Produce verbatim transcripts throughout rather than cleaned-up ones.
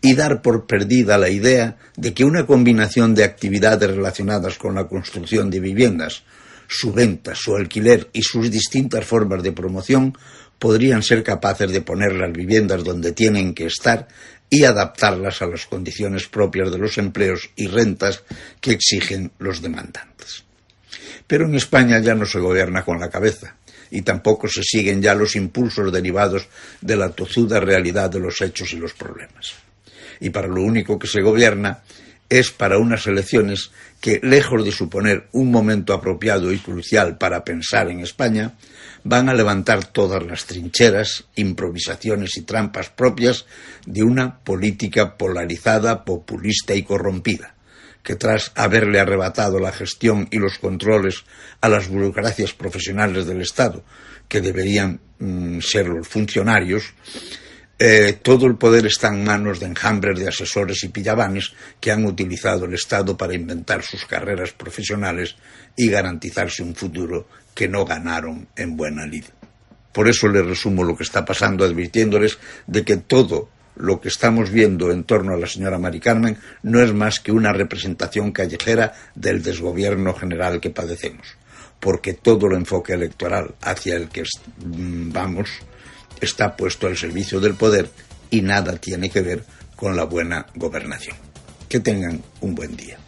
y dar por perdida la idea de que una combinación de actividades relacionadas con la construcción de viviendas, su venta, su alquiler y sus distintas formas de promoción podrían ser capaces de poner las viviendas donde tienen que estar y adaptarlas a las condiciones propias de los empleos y rentas que exigen los demandantes. Pero en España ya no se gobierna con la cabeza y tampoco se siguen ya los impulsos derivados de la tozuda realidad de los hechos y los problemas. Y para lo único que se gobierna es para unas elecciones que, lejos de suponer un momento apropiado y crucial para pensar en España, van a levantar todas las trincheras, improvisaciones y trampas propias de una política polarizada, populista y corrompida, que tras haberle arrebatado la gestión y los controles a las burocracias profesionales del Estado, que deberían mm, ser los funcionarios, eh, todo el poder está en manos de enjambres de asesores y pillabanes que han utilizado el Estado para inventar sus carreras profesionales y garantizarse un futuro que no ganaron en buena lid. Por eso les resumo lo que está pasando, advirtiéndoles de que todo lo que estamos viendo en torno a la señora Mari Carmen no es más que una representación callejera del desgobierno general que padecemos, porque todo el enfoque electoral hacia el que vamos está puesto al servicio del poder y nada tiene que ver con la buena gobernación. Que tengan un buen día.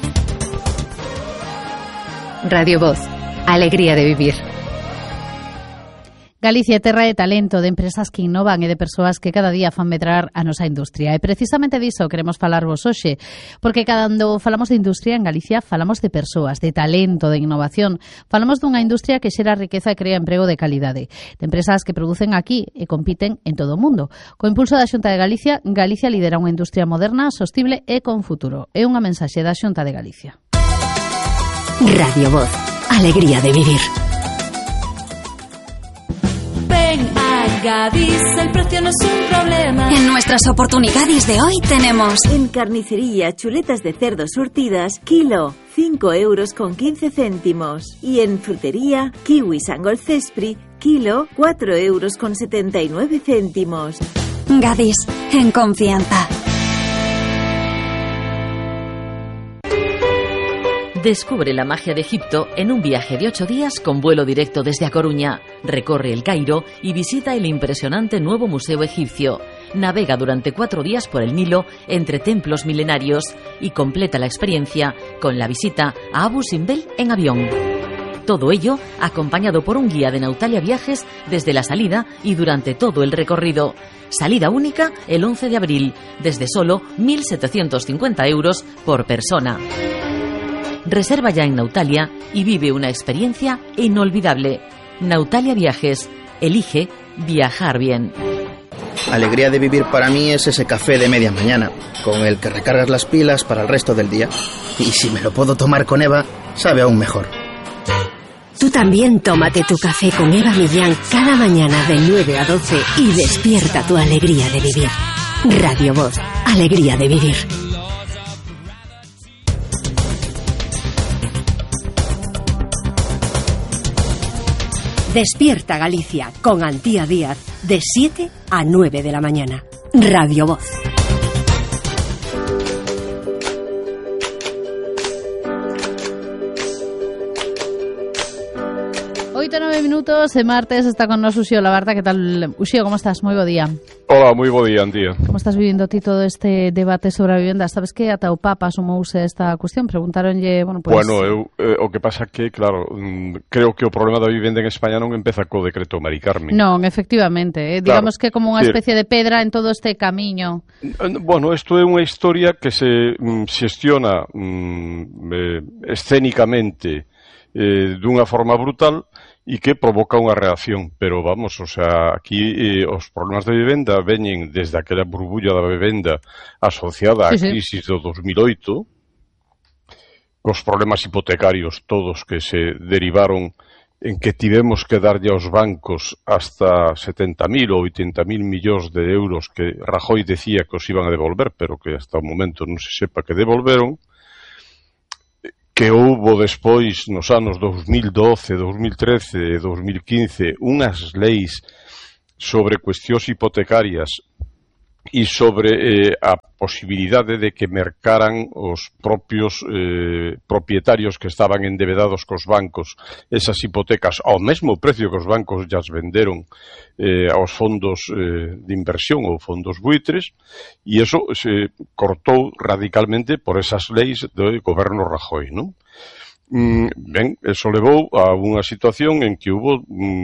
Radio Voz, alegría de vivir. Galicia é terra de talento, de empresas que innovan e de persoas que cada día fan medrar a nosa industria. E precisamente diso queremos falarvos hoxe, porque cando falamos de industria en Galicia falamos de persoas, de talento, de innovación. Falamos dunha industria que xera riqueza e crea emprego de calidade, de empresas que producen aquí e compiten en todo o mundo. Co impulso da Xunta de Galicia, Galicia lidera unha industria moderna, sostible e con futuro. É unha mensaxe da Xunta de Galicia. Radio Voz, alegría de vivir. Gadis, el precio no es un problema. En nuestras oportunidades de hoy tenemos en carnicería chuletas de cerdo surtidas, kilo, cinco euros con quince céntimos. Y en frutería, kiwis Angol Cespri, kilo, cuatro euros con setenta y nueve céntimos. Gadis, en confianza. Descubre la magia de Egipto en un viaje de ocho días con vuelo directo desde A Coruña. Recorre el Cairo y visita el impresionante nuevo Museo Egipcio. Navega durante cuatro días por el Nilo entre templos milenarios y completa la experiencia con la visita a Abu Simbel en avión. Todo ello acompañado por un guía de Nautalia Viajes desde la salida y durante todo el recorrido. Salida única el once de abril, desde solo mil setecientos cincuenta euros por persona. Reserva ya en Nautalia y vive una experiencia inolvidable. Nautalia Viajes. Elige viajar bien. Alegría de vivir para mí es ese café de media mañana, con el que recargas las pilas para el resto del día. Y si me lo puedo tomar con Eva, sabe aún mejor. Tú también tómate tu café con Eva Millán cada mañana de nueve a doce y despierta tu alegría de vivir. Radio Voz, alegría de vivir. Despierta Galicia con Antía Díaz de siete a nueve de la mañana. Radio Voz. oito e nove minutos, de martes, está con nos Uxío Labarta. Que tal, Uxío, como estás? Moi bo día. Hola, moi bo día, Antía. Como estás vivindo ti todo este debate sobre a vivenda? Sabes que ata o Papa asumouse esta cuestión, preguntaronlle, bueno, pues... Bueno, eu, eh, o que pasa que, claro, mm, creo que o problema da vivenda en España non empeza co decreto Mari Carmen. Non, efectivamente, eh, digamos claro, que como unha especie de pedra en todo este camiño. Bueno, isto é unha historia que se mm, xestiona mm, eh, escénicamente eh, dunha forma brutal e que provoca unha reacción, pero vamos, o sea, aquí eh, os problemas de vivenda veñen desde aquela burbulla da vivenda asociada á sí, crisis sí. do dos mil oito, cos problemas hipotecarios todos que se derivaron en que tivemos que darlle aos bancos hasta setenta mil ou oitenta mil millóns de euros que Rajoy decía que os iban a devolver, pero que hasta o momento non se sepa que devolveron, que houbo despois nos anos dos mil doce, dos mil trece e dos mil quince unhas leis sobre cuestións hipotecarias e sobre eh, a posibilidade de que mercaran os propios eh, propietarios que estaban endebedados cos bancos esas hipotecas ao mesmo precio que os bancos llas venderon eh, aos fondos eh, de inversión ou fondos buitres, e eso se cortou radicalmente por esas leis do goberno Rajoy, non? Mm, ben, eso levou a unha situación en que hubo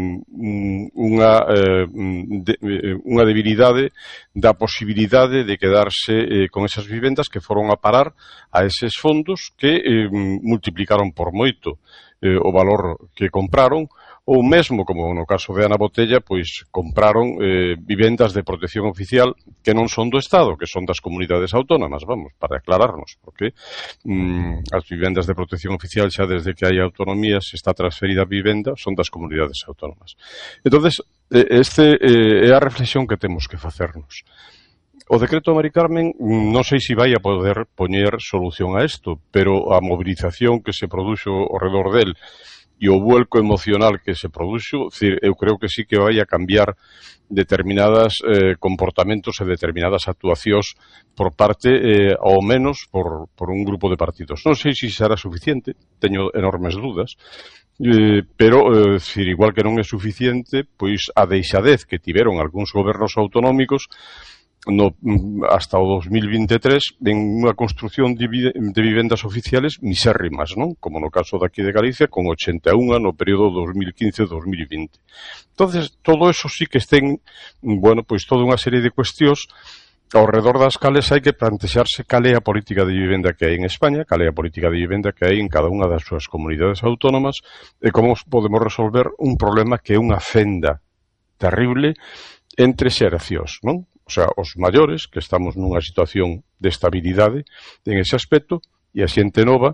mm, unha, eh, de, unha debilidade da posibilidade de quedarse eh, con esas vivendas que foron a parar a eses fondos que eh, multiplicaron por moito eh, o valor que compraron, ou mesmo, como no caso de Ana Botella, pois compraron eh, vivendas de protección oficial que non son do Estado, que son das comunidades autónomas, vamos, para aclararnos, porque mm, as vivendas de protección oficial xa desde que hai autonomías está transferida a vivenda, son das comunidades autónomas. Entonces, este eh, é a reflexión que temos que facernos. O decreto de Mari Carmen non sei se vai a poder poñer solución a isto, pero a movilización que se produxo ao redor del e o vuelco emocional que se produxo, decir, eu creo que sí que vai a cambiar determinadas eh, comportamentos e determinadas actuacións por parte, eh, ao menos, por, por un grupo de partidos. Non sei se será suficiente, teño enormes dudas, eh, pero, eh, decir, igual que non é suficiente, pois a deixadez que tiveron algúns gobernos autonómicos no, hasta o dos mil vinte e tres en unha construción de, de vivendas oficiales misérrimas, non? Como no caso daqui de Galicia, con ochenta e un no período dos mil quince a dos mil vinte. Entonces, todo eso sí que estén, bueno, pois toda unha serie de cuestións ao redor das cales hai que plantexarse cal é a política de vivenda que hai en España, cal é a política de vivenda que hai en cada unha das súas comunidades autónomas e como podemos resolver un problema que é unha fenda terrible entre xeracións, non? O sea, os maiores, que estamos nunha situación de estabilidade en ese aspecto, e a xente nova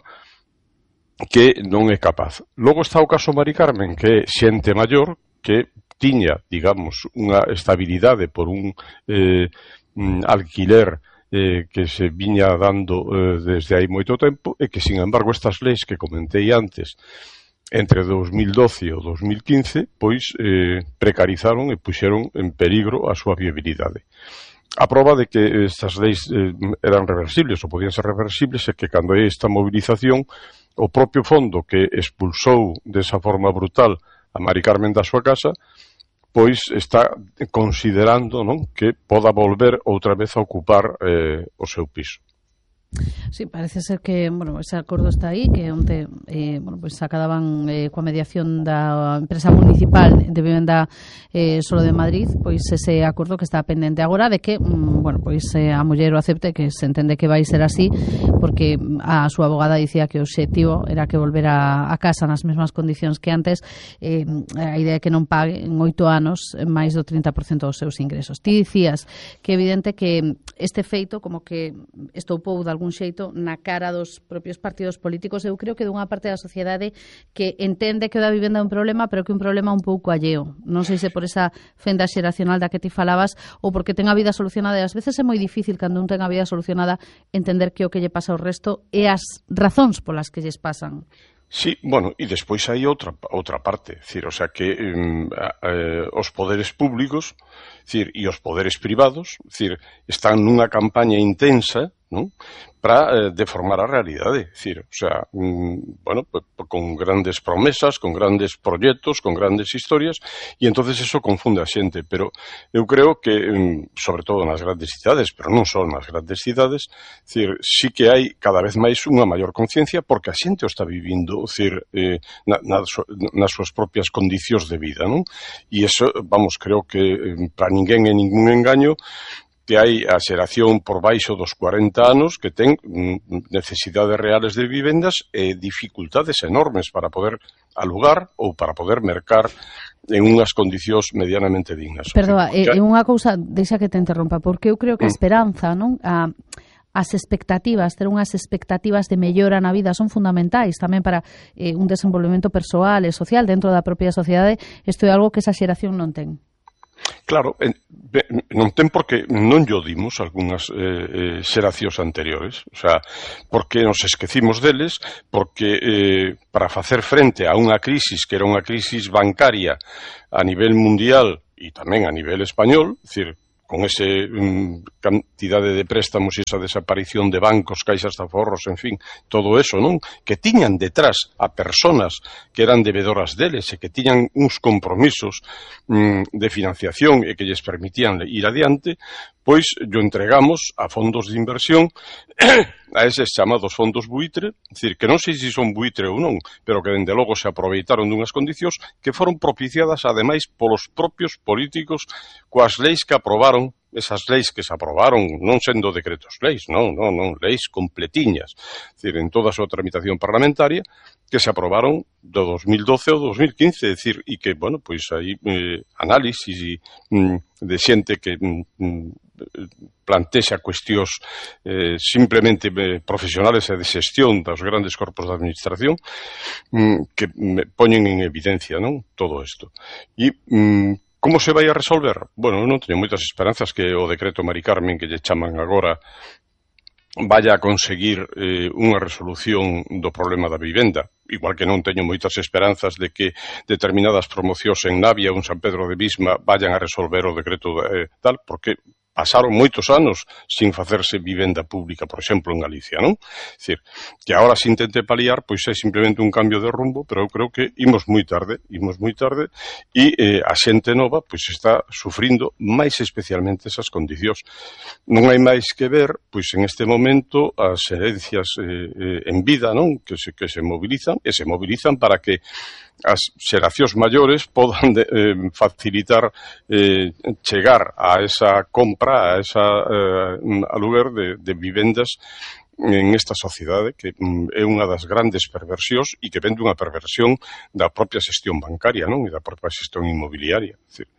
que non é capaz. Logo está o caso Mari Carmen, que é xente maior que tiña, digamos, unha estabilidade por un eh, alquiler eh, que se viña dando eh, desde hai moito tempo e que, sin embargo, estas leis que comentei antes entre dos mil doce e o dos mil quince, pois eh, precarizaron e puxeron en peligro a súa viabilidade. A prova de que estas leis eh, eran reversibles ou podían ser reversibles é que cando hai esta movilización, o propio fondo que expulsou desa forma brutal a Mari Carmen da súa casa, pois está considerando, non, que poda volver outra vez a ocupar eh, o seu piso. Sí, parece ser que, bueno, ese acordo está aí, que onte, eh, bueno, pues acababan eh, coa mediación da empresa municipal de vivenda eh, solo de Madrid, pois ese acordo que está pendente agora de que, mm, bueno, pois eh, a muller o acepte, que se entende que vai ser así, porque a súa abogada dicía que o obxectivo era que volvera a casa nas mesmas condicións que antes, eh, a idea é que non pague en oito anos máis do trinta por cento dos seus ingresos. Ti dicías que é evidente que este feito como que estoupou de algún un xeito na cara dos propios partidos políticos. Eu creo que dunha parte da sociedade que entende que o da vivenda é un problema, pero que é un problema un pouco alleo. Non sei se por esa fenda xeracional da que ti falabas ou porque ten a vida solucionada, e ás veces é moi difícil cando un ten a vida solucionada entender que o que lle pasa ao resto e as razóns polas que lles pasan. Sí, bueno, e despois hai outra outra parte, decir, o sea que um, eh, os poderes públicos, decir, e os poderes privados, decir, están nunha campaña intensa, non? Para eh, deformar a realidade, decir, o sea, mm, bueno, pues, con grandes promesas, con grandes proxectos, con grandes historias, e entonces eso confunde a xente, pero eu creo que, mm, sobre todo nas grandes cidades, pero non só nas grandes cidades, decir, sí que hai cada vez máis unha maior conciencia porque a xente o está vivindo, decir, eh, na, na, nas súas propias condicións de vida, non? E eso, vamos, creo que eh, para ninguén é ningún engaño que hai a xeración por baixo dos cuarenta anos que ten necesidades reales de vivendas e dificultades enormes para poder alugar ou para poder mercar en unhas condicións medianamente dignas. Perdoa, é unha cousa, deixa que te interrompa, porque eu creo que a esperanza, non? A as expectativas, ter unhas expectativas de mellora na vida son fundamentais tamén para eh, un desenvolvemento persoal e social dentro da propia sociedade. Isto é algo que esa xeración non ten. Claro, non ten porque non llo dimos algunhas eh, xeracións anteriores, o sea, porque nos esquecimos deles, porque eh, para facer frente a unha crisis que era unha crisis bancaria a nivel mundial e tamén a nivel español, é dicir, con esa um, cantidade de préstamos e esa desaparición de bancos, caixas de aforros, en fin, todo eso, non? Que tiñan detrás a personas que eran debedoras deles e que tiñan uns compromisos um, de financiación e que lles permitían ir adiante, pois yo entregamos a fondos de inversión a eses chamados fondos buitre, dicir, que non sei se son buitre ou non, pero que dende logo se aproveitaron dunhas condicións que foron propiciadas ademais polos propios políticos coas leis que aprobaron, esas leis que se aprobaron non sendo decretos leis, non, non, non, leis completiñas, dicir, en toda a súa tramitación parlamentaria, que se aprobaron do dos mil doce ao dos mil quince, dicir, e que, bueno, pois aí eh, análisis e, mm, de xente que mm, plantexa cuestións eh, simplemente eh, profesionales e de xestión dos grandes corpos de administración mm, que me poñen en evidencia, non, todo isto. E mm, como se vai a resolver? Bueno, non teño moitas esperanzas que o decreto Mari Carmen que lle chaman agora vaya a conseguir eh, unha resolución do problema da vivenda. Igual que non teño moitas esperanzas de que determinadas promocións en Navia ou en San Pedro de Visma vayan a resolver o decreto eh, tal, porque pasaron moitos anos sin facerse vivenda pública, por exemplo, en Galicia, non? É dicir, que agora se intente paliar, pois é simplemente un cambio de rumbo, pero eu creo que imos moi tarde, imos moi tarde, e eh, a xente nova, pois está sufrindo máis especialmente esas condicións. Non hai máis que ver, pois en este momento, as herencias eh, eh, en vida, non? Que se, que se mobilizan, e se mobilizan para que as xeracións maiores podan de, eh, facilitar eh, chegar a esa compra, a esa eh, aluguer de, de vivendas en esta sociedade que mm, é unha das grandes perversións e que vende unha perversión da propia xestión bancaria, non? E da propia xestión inmobiliaria. É dicir,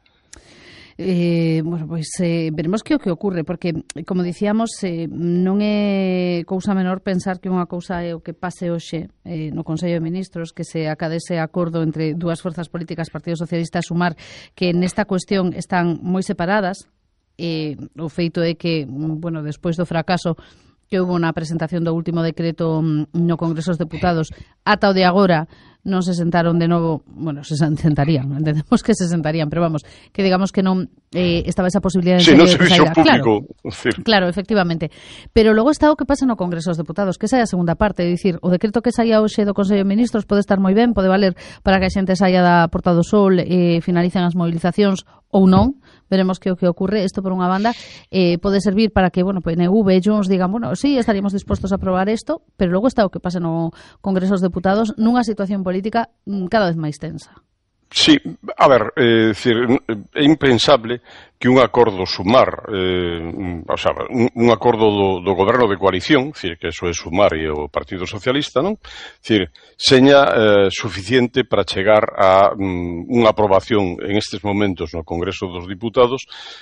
Eh, bueno, pois eh, veremos que o que ocurre, porque, como dicíamos, eh, non é cousa menor pensar que unha cousa é o que pase hoxe eh, no Consello de Ministros, que se acadese acordo entre dúas forzas políticas, Partido Socialista e Sumar, que nesta cuestión están moi separadas. Eh, o feito é que, bueno, despois do fracaso que houve na presentación do último decreto no Congreso dos Deputados, ata o de agora non se sentaron de novo, bueno, se sentarían, entendemos que se sentarían, pero vamos, que digamos que non eh, estaba esa posibilidade de... Sí, non se fixo público. Claro, claro, efectivamente. Pero logo está o que pasa no Congreso dos Deputados, que esa é a segunda parte, é dicir, o decreto que saía hoxe do Consello de Ministros pode estar moi ben, pode valer para que a xente saia da Porta do Sol e eh, finalicen as movilizacións ou non, veremos que o que ocurre. Isto por unha banda eh, pode servir para que, bueno, P N V e Junts digan, bueno, sí, estaríamos dispostos a aprobar isto, pero logo está o que pasa no Congreso dos Deputados nunha situación política cada vez máis tensa. Sí, a ver, é dicir, é impensable que un acordo Sumar, eh, o sea, un, un acordo do, do goberno de coalición, dicir, que eso é Sumar e o Partido Socialista, non? Dicir, seña eh, suficiente para chegar a um, unha aprobación en estes momentos no Congreso dos Diputados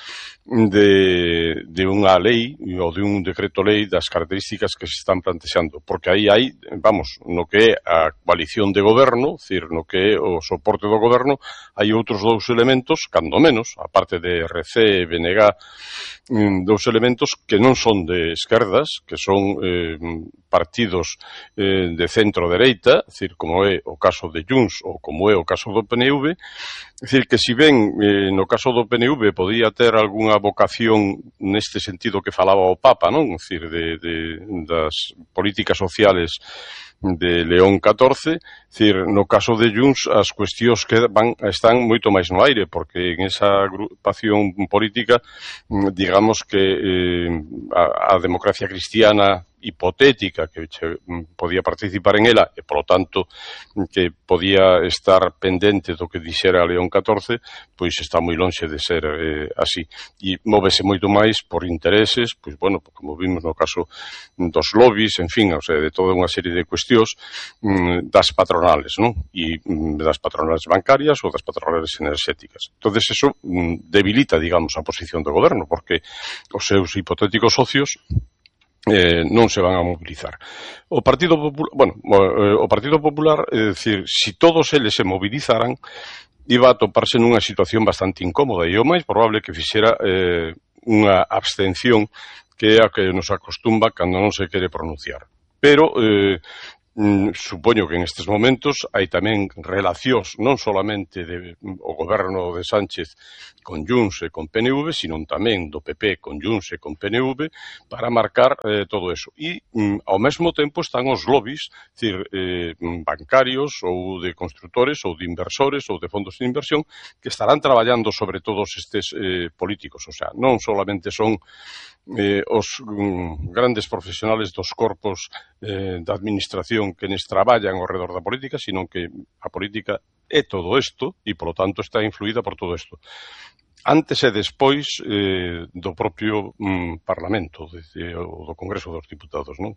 de, de unha lei ou de un decreto lei das características que se están plantexando, porque aí hai, vamos, no que é a coalición de goberno, dicir, no que é o soporte do goberno, hai outros dous elementos, cando menos, a parte de R C e B N G, dous elementos que non son de esquerdas, que son eh, partidos eh, de centro-dereita, dicir, como é o caso de Junts ou como é o caso do P N V, dicir, que si ben eh, no caso do P N V podía ter algunha vocación neste sentido que falaba o Papa, non? Dicir, de, de, das políticas sociales de León catorce, dicir, no caso de Junts as cuestións que van, están moito máis no aire, porque en esa agrupación política, digamos que eh, a, a democracia cristiana hipotética que che, podía participar en ela e, polo tanto, que podía estar pendente do que dixera León catorce, pois está moi lonxe de ser eh, así. E móvese moito máis por intereses, pois, bueno, como vimos no caso dos lobbies, en fin, o sea, de toda unha serie de cuestións mm, das patronales, non? E mm, das patronales bancarias ou das patronales enerxéticas. Entonces, eso mm, debilita, digamos, a posición do goberno, porque os seus hipotéticos socios Eh, non se van a mobilizar. O Partido Popular, bueno, o Partido Popular, é dicir, si todos eles se movilizaran, iba a toparse nunha situación bastante incómoda e o máis probable que fixera eh, unha abstención que é a que nos acostumba cando non se quere pronunciar. Pero eh, Mm, supoño que en estes momentos hai tamén relacións non solamente de, o goberno de Sánchez con Junts e con P N V, sino tamén do P P con Junts e con P N V para marcar eh, todo eso. E mm, ao mesmo tempo están os lobbies, decir, eh, bancarios ou de constructores ou de inversores ou de fondos de inversión que estarán traballando sobre todos estes eh, políticos. O sea, non solamente son Eh, os um, grandes profesionales dos corpos eh, da administración que nes traballan ao redor da política, sino que a política é todo isto e, polo tanto, está influída por todo isto. Antes e despois eh, do propio um, Parlamento, de, de, do Congreso dos Diputados, non?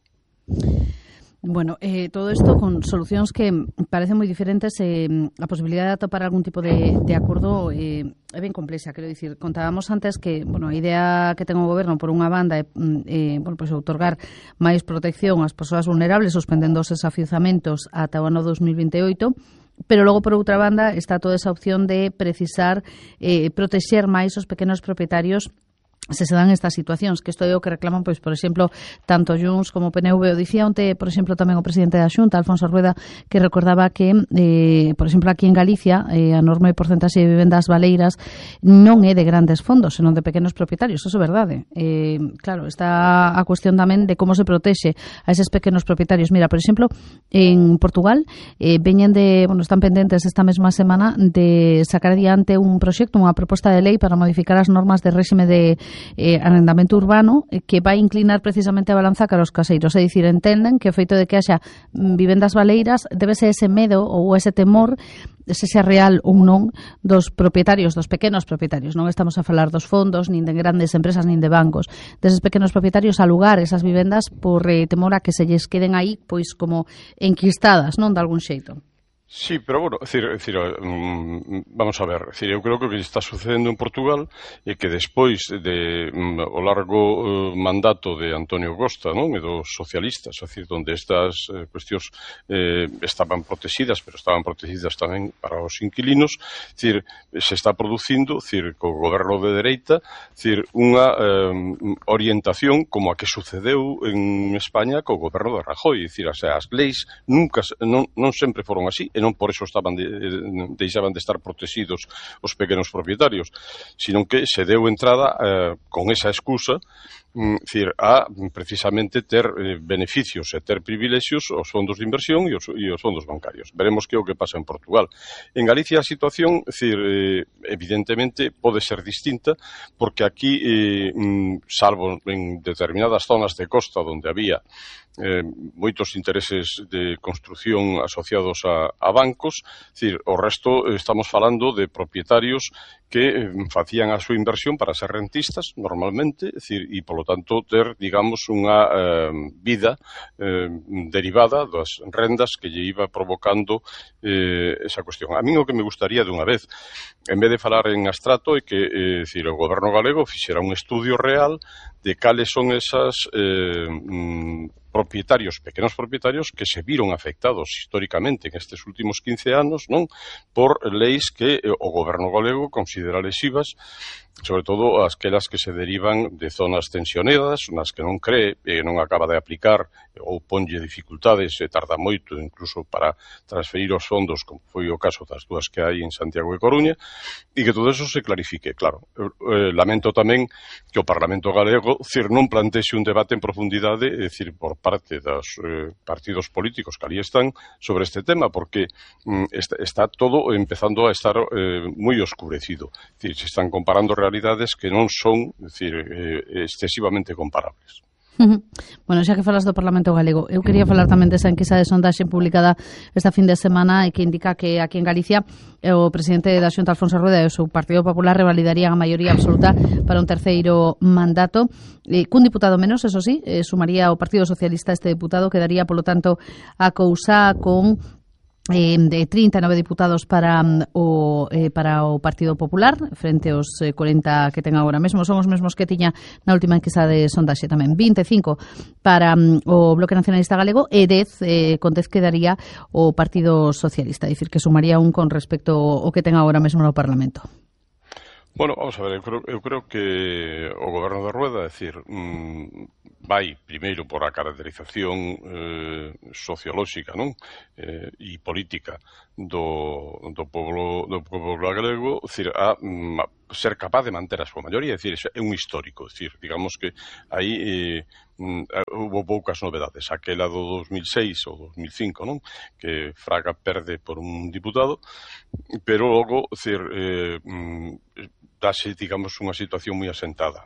Bueno, eh, todo isto con solucións que parecen moi diferentes, eh, a posibilidade de atopar algún tipo de, de acordo eh, é ben complexa, quero dicir, contábamos antes que, bueno, a idea que ten o goberno por unha banda é, eh, bueno, pues, outorgar máis protección ás persoas vulnerables suspendendo os desafiuzamentos ata o ano dos mil vinte e oito, pero logo, por outra banda, está toda esa opción de precisar eh, protexer máis os pequenos propietarios se se dan estas situacións, que isto é o que reclaman, pois, por exemplo, tanto Junts como P N V. O dicía onte, por exemplo, tamén o presidente da Xunta, Alfonso Rueda, que recordaba que, eh, por exemplo, aquí en Galicia, eh, a enorme porcentaxe de vivendas baleiras non é de grandes fondos, senón de pequenos propietarios. Eso é verdade. Eh, claro, está a cuestión tamén de como se protexe a eses pequenos propietarios. Mira, por exemplo, en Portugal, eh, veñen de, bueno, están pendentes esta mesma semana de sacar adiante un proxecto, unha proposta de lei para modificar as normas de réxime de Eh, arrendamento urbano eh, que vai inclinar precisamente a balanza cara aos caseiros, é dicir, entenden que o feito de que haxa vivendas baleiras debe ser ese medo ou ese temor, se xa real ou non, dos propietarios, dos pequenos propietarios. Non estamos a falar dos fondos, nin de grandes empresas, nin de bancos, deses pequenos propietarios a alugar esas vivendas por eh, temor a que se lles queden aí pois como enquistadas, non, de algún xeito. Sí, pero bueno, decir, decir, um, vamos a ver, decir, eu creo que o que está sucedendo en Portugal é que despois de um, o largo uh, mandato de Antonio Costa, non, e dos socialistas, decir, donde estas eh, cuestións eh, estaban protegidas, pero estaban protegidas tamén para os inquilinos, decir, se está producindo, decir, co goberno de dereita, decir, unha um, orientación como a que sucedeu en España co goberno de Rajoy, decir, o sea, as leis nunca non, non sempre foron así, e non por eso estaban de, de, deixaban de estar protegidos os pequenos propietarios, sino que se deu entrada eh, con esa excusa, mm, decir, a precisamente ter eh, beneficios e ter privilexios os fondos de inversión e os, e os fondos bancarios. Veremos que é o que pasa en Portugal. En Galicia a situación, decir, eh, evidentemente pode ser distinta, porque aquí, eh, mm, salvo en determinadas zonas de costa onde había Eh, moitos intereses de construción asociados a, a bancos, decir, o resto estamos falando de propietarios que eh, facían a súa inversión para ser rentistas normalmente, decir, e polo tanto ter, digamos, unha eh, vida eh, derivada das rendas que lle iba provocando eh, esa cuestión. A mí o que me gustaría de unha vez, en vez de falar en abstracto, é que eh, decir, o goberno galego fixera un estudio real de cales son esas eh, mm, propietarios, pequenos propietarios que se viron afectados históricamente en estes últimos quince anos, non, por leis que eh, o goberno galego considera lesivas, sobre todo aquelas que se derivan de zonas tensionadas, nas que non cree e non acaba de aplicar ou ponlle dificultades e tarda moito incluso para transferir os fondos, como foi o caso das dúas que hai en Santiago e Coruña, e que todo eso se clarifique. Claro, eh, lamento tamén que o Parlamento galego, cir, non plantexe un debate en profundidade, é dicir, por parte dos eh, partidos políticos que ali están sobre este tema, porque mm, está, está todo empezando a estar eh, moi oscurecido. É dicir, se están comparando realidades que non son, é dicir, eh, excesivamente comparables. Bueno, xa que falas do Parlamento Galego, eu quería falar tamén desa enquisa de sondaxe publicada esta fin de semana e que indica que aquí en Galicia o presidente da Xunta, Alfonso Rueda, e o seu Partido Popular revalidarían a maioría absoluta para un terceiro mandato, eh, cun diputado menos, eso sí, eh, sumaría o Partido Socialista este diputado, quedaría, polo tanto, a cousa con Eh, de trinta e nove diputados para o eh, para o Partido Popular frente aos eh, cuarenta que ten agora mesmo, son os mesmos que tiña na última enquisa de sondaxe tamén, vinte e cinco para um, o Bloque Nacionalista Galego e dez, eh, con dez quedaría o Partido Socialista, é dicir, que sumaría un con respecto ao que ten agora mesmo no Parlamento. Bueno, vamos a ver, eu creo, eu creo que o goberno de Rueda, é dicir, mmm, vai primeiro por a caracterización eh, sociolóxica, non? Eh, e política do, do povo do povo galego, decir, a, a ser capaz de manter a súa maioría, decir, é un histórico, decir, digamos que aí eh, houve poucas novedades, aquela do dos mil seis ou dos mil cinco, non? Que Fraga perde por un diputado, pero logo, decir, eh, dase, digamos, unha situación moi asentada.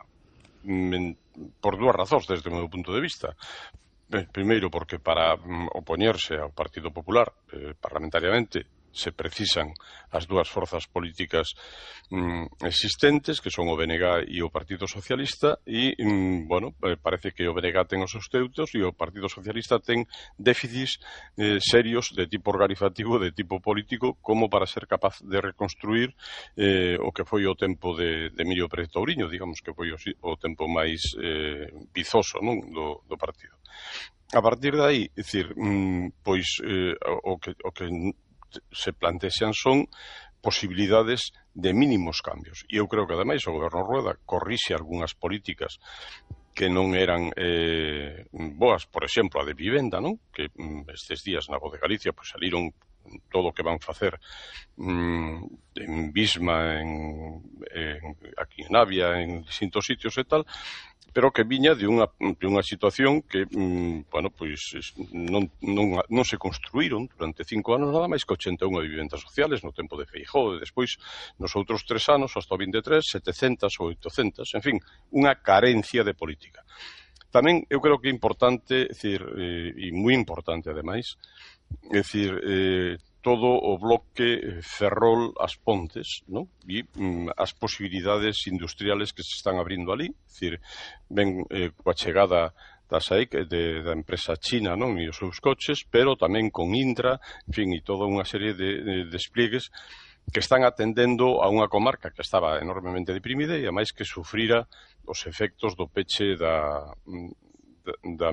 Por dúas razóns, desde o meu punto de vista. Primeiro, porque para mm, opoñerse ao Partido Popular eh, parlamentariamente se precisan as dúas forzas políticas mm, existentes, que son o B N G e o Partido Socialista, e, mm, bueno, parece que o B N G ten os seus teutos e o Partido Socialista ten déficits eh, serios de tipo organizativo, de tipo político, como para ser capaz de reconstruir eh, o que foi o tempo de, de Emilio Pérez Touriño, digamos que foi o, o tempo máis eh, vizoso, non, do, do partido. A partir de aí, é dicir, mm, pois eh, o que, o que se plantexan son posibilidades de mínimos cambios. E eu creo que, ademais, o Goberno Rueda corrixe algunhas políticas que non eran eh, boas, por exemplo, a de vivenda, non? Que mm, estes días na Voz de Galicia pues, saliron todo o que van facer mm, en Bisma, en, en, aquí en Navia, en distintos sitios e tal, pero que viña de unha, de unha situación que, mm, bueno, pois non, non, non se construíron durante cinco anos nada máis que ochenta e unha vivendas sociales no tempo de Feijóo, e despois nos outros tres anos, hasta o vinte e tres, setecentas ou oitocentas, en fin, unha carencia de política. Tamén eu creo que é importante, é dicir, eh, e moi importante ademais, é dicir, eh, todo o bloque Ferrol as Pontes, ¿no? E mm, as posibilidades industriales que se están abrindo ali, é dicir, ven eh, coa chegada da S A E C, de, da empresa china, non? E os seus coches, pero tamén con Indra, en fin, e toda unha serie de, de despliegues que están atendendo a unha comarca que estaba enormemente deprimida e, ademais, que sufrira os efectos do peche da, da, da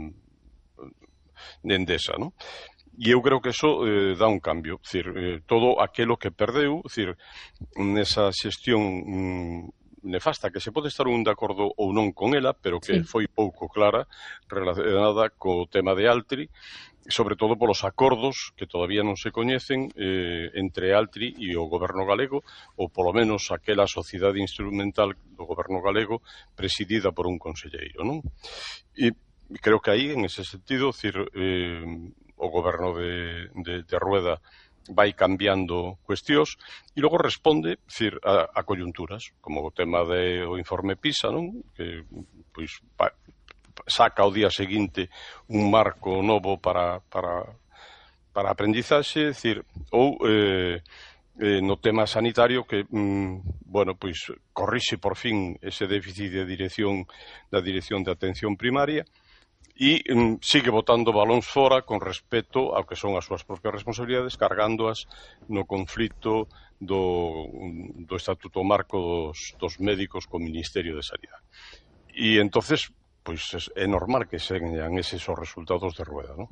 de Endesa, non? E eu creo que eso eh, dá un cambio, é dicir, eh, todo aquelo que perdeu, é dicir, nesa xestión mm, nefasta, que se pode estar un de acordo ou non con ela, pero que sí. Foi pouco clara, relacionada co tema de Altri, sobre todo polos acordos que todavía non se coñecen eh, entre Altri e o goberno galego, ou polo menos aquela sociedade instrumental do goberno galego presidida por un conselleiro, non? E creo que aí, en ese sentido, decir, eh, o goberno de, de, de Rueda vai cambiando cuestións e logo responde, decir, a, a coyunturas, como o tema do informe PISA, non? Que, pois, pa, saca ao día seguinte un marco novo para, para, para aprendizaxe, decir, ou eh, eh, no tema sanitario que, mm, bueno, pois corrixe por fin ese déficit de dirección da Dirección de Atención Primaria e mm, sigue botando balóns fora con respecto ao que son as súas propias responsabilidades, cargándoas no conflito do, do Estatuto Marco dos, dos médicos co Ministerio de Sanidade. E entonces, pois é normal que sean eses os resultados de Rueda, non?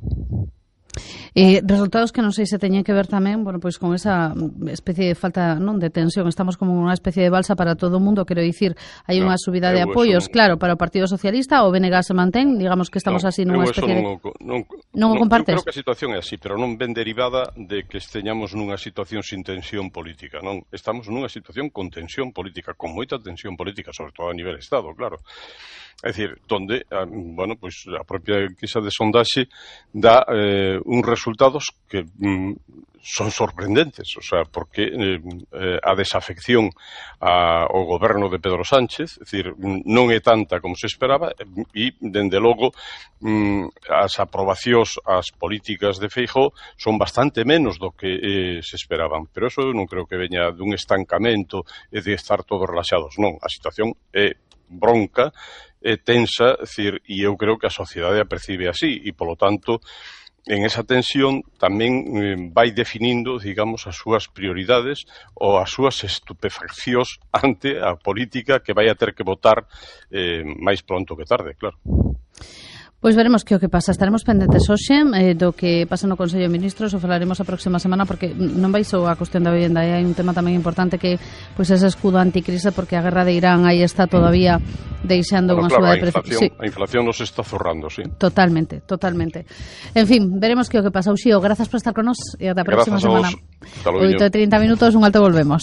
Eh, resultados que non sei se teñen que ver tamén, bueno, pois con esa especie de falta, non, de tensión, estamos como unha especie de balsa para todo o mundo, quero dicir, hai unha no, subida de apoios, non... claro, para o Partido Socialista, o B N G se mantén, digamos que estamos no, así nunha especie non, de... Non, non o compartes? Eu creo que a situación é así, pero non ven derivada de que esteñamos nunha situación sin tensión política, non, estamos nunha situación con tensión política, con moita tensión política, sobre todo a nivel Estado, claro. É dicir, donde, bueno, pois a propia enquisa de sondaxe dá eh, uns resultados que mm, son sorprendentes, o sea, porque eh, eh, a desafección a, ao goberno de Pedro Sánchez, é dicir, non é tanta como se esperaba e, dende logo, mm, as aprobacións ás políticas de Feijóo son bastante menos do que eh, se esperaban, pero eso eu non creo que veña dun estancamento e de estar todos relaxados, non, a situación é bronca, é tensa, decir, e eu creo que a sociedade a percibe así, e polo tanto, en esa tensión tamén eh, vai definindo, digamos, as súas prioridades ou as súas estupefaccións ante a política que vai a ter que votar eh, máis pronto que tarde, claro. Pois veremos que o que pasa. Estaremos pendentes hoxe eh, do que pasa no Consello de Ministros, o falaremos a próxima semana, porque non vai só a cuestión da vivenda, hai un tema tamén importante que pois ese escudo anticrise, porque a guerra de Irán aí está todavía deixando bueno, unha claro, suba de precios. Sí. A inflación nos está forrando, sí. Totalmente, totalmente. En fin, veremos que o que pasa. Uxío, grazas por estar con nos e ata a próxima semana. oito e trinta minutos, un alto, volvemos.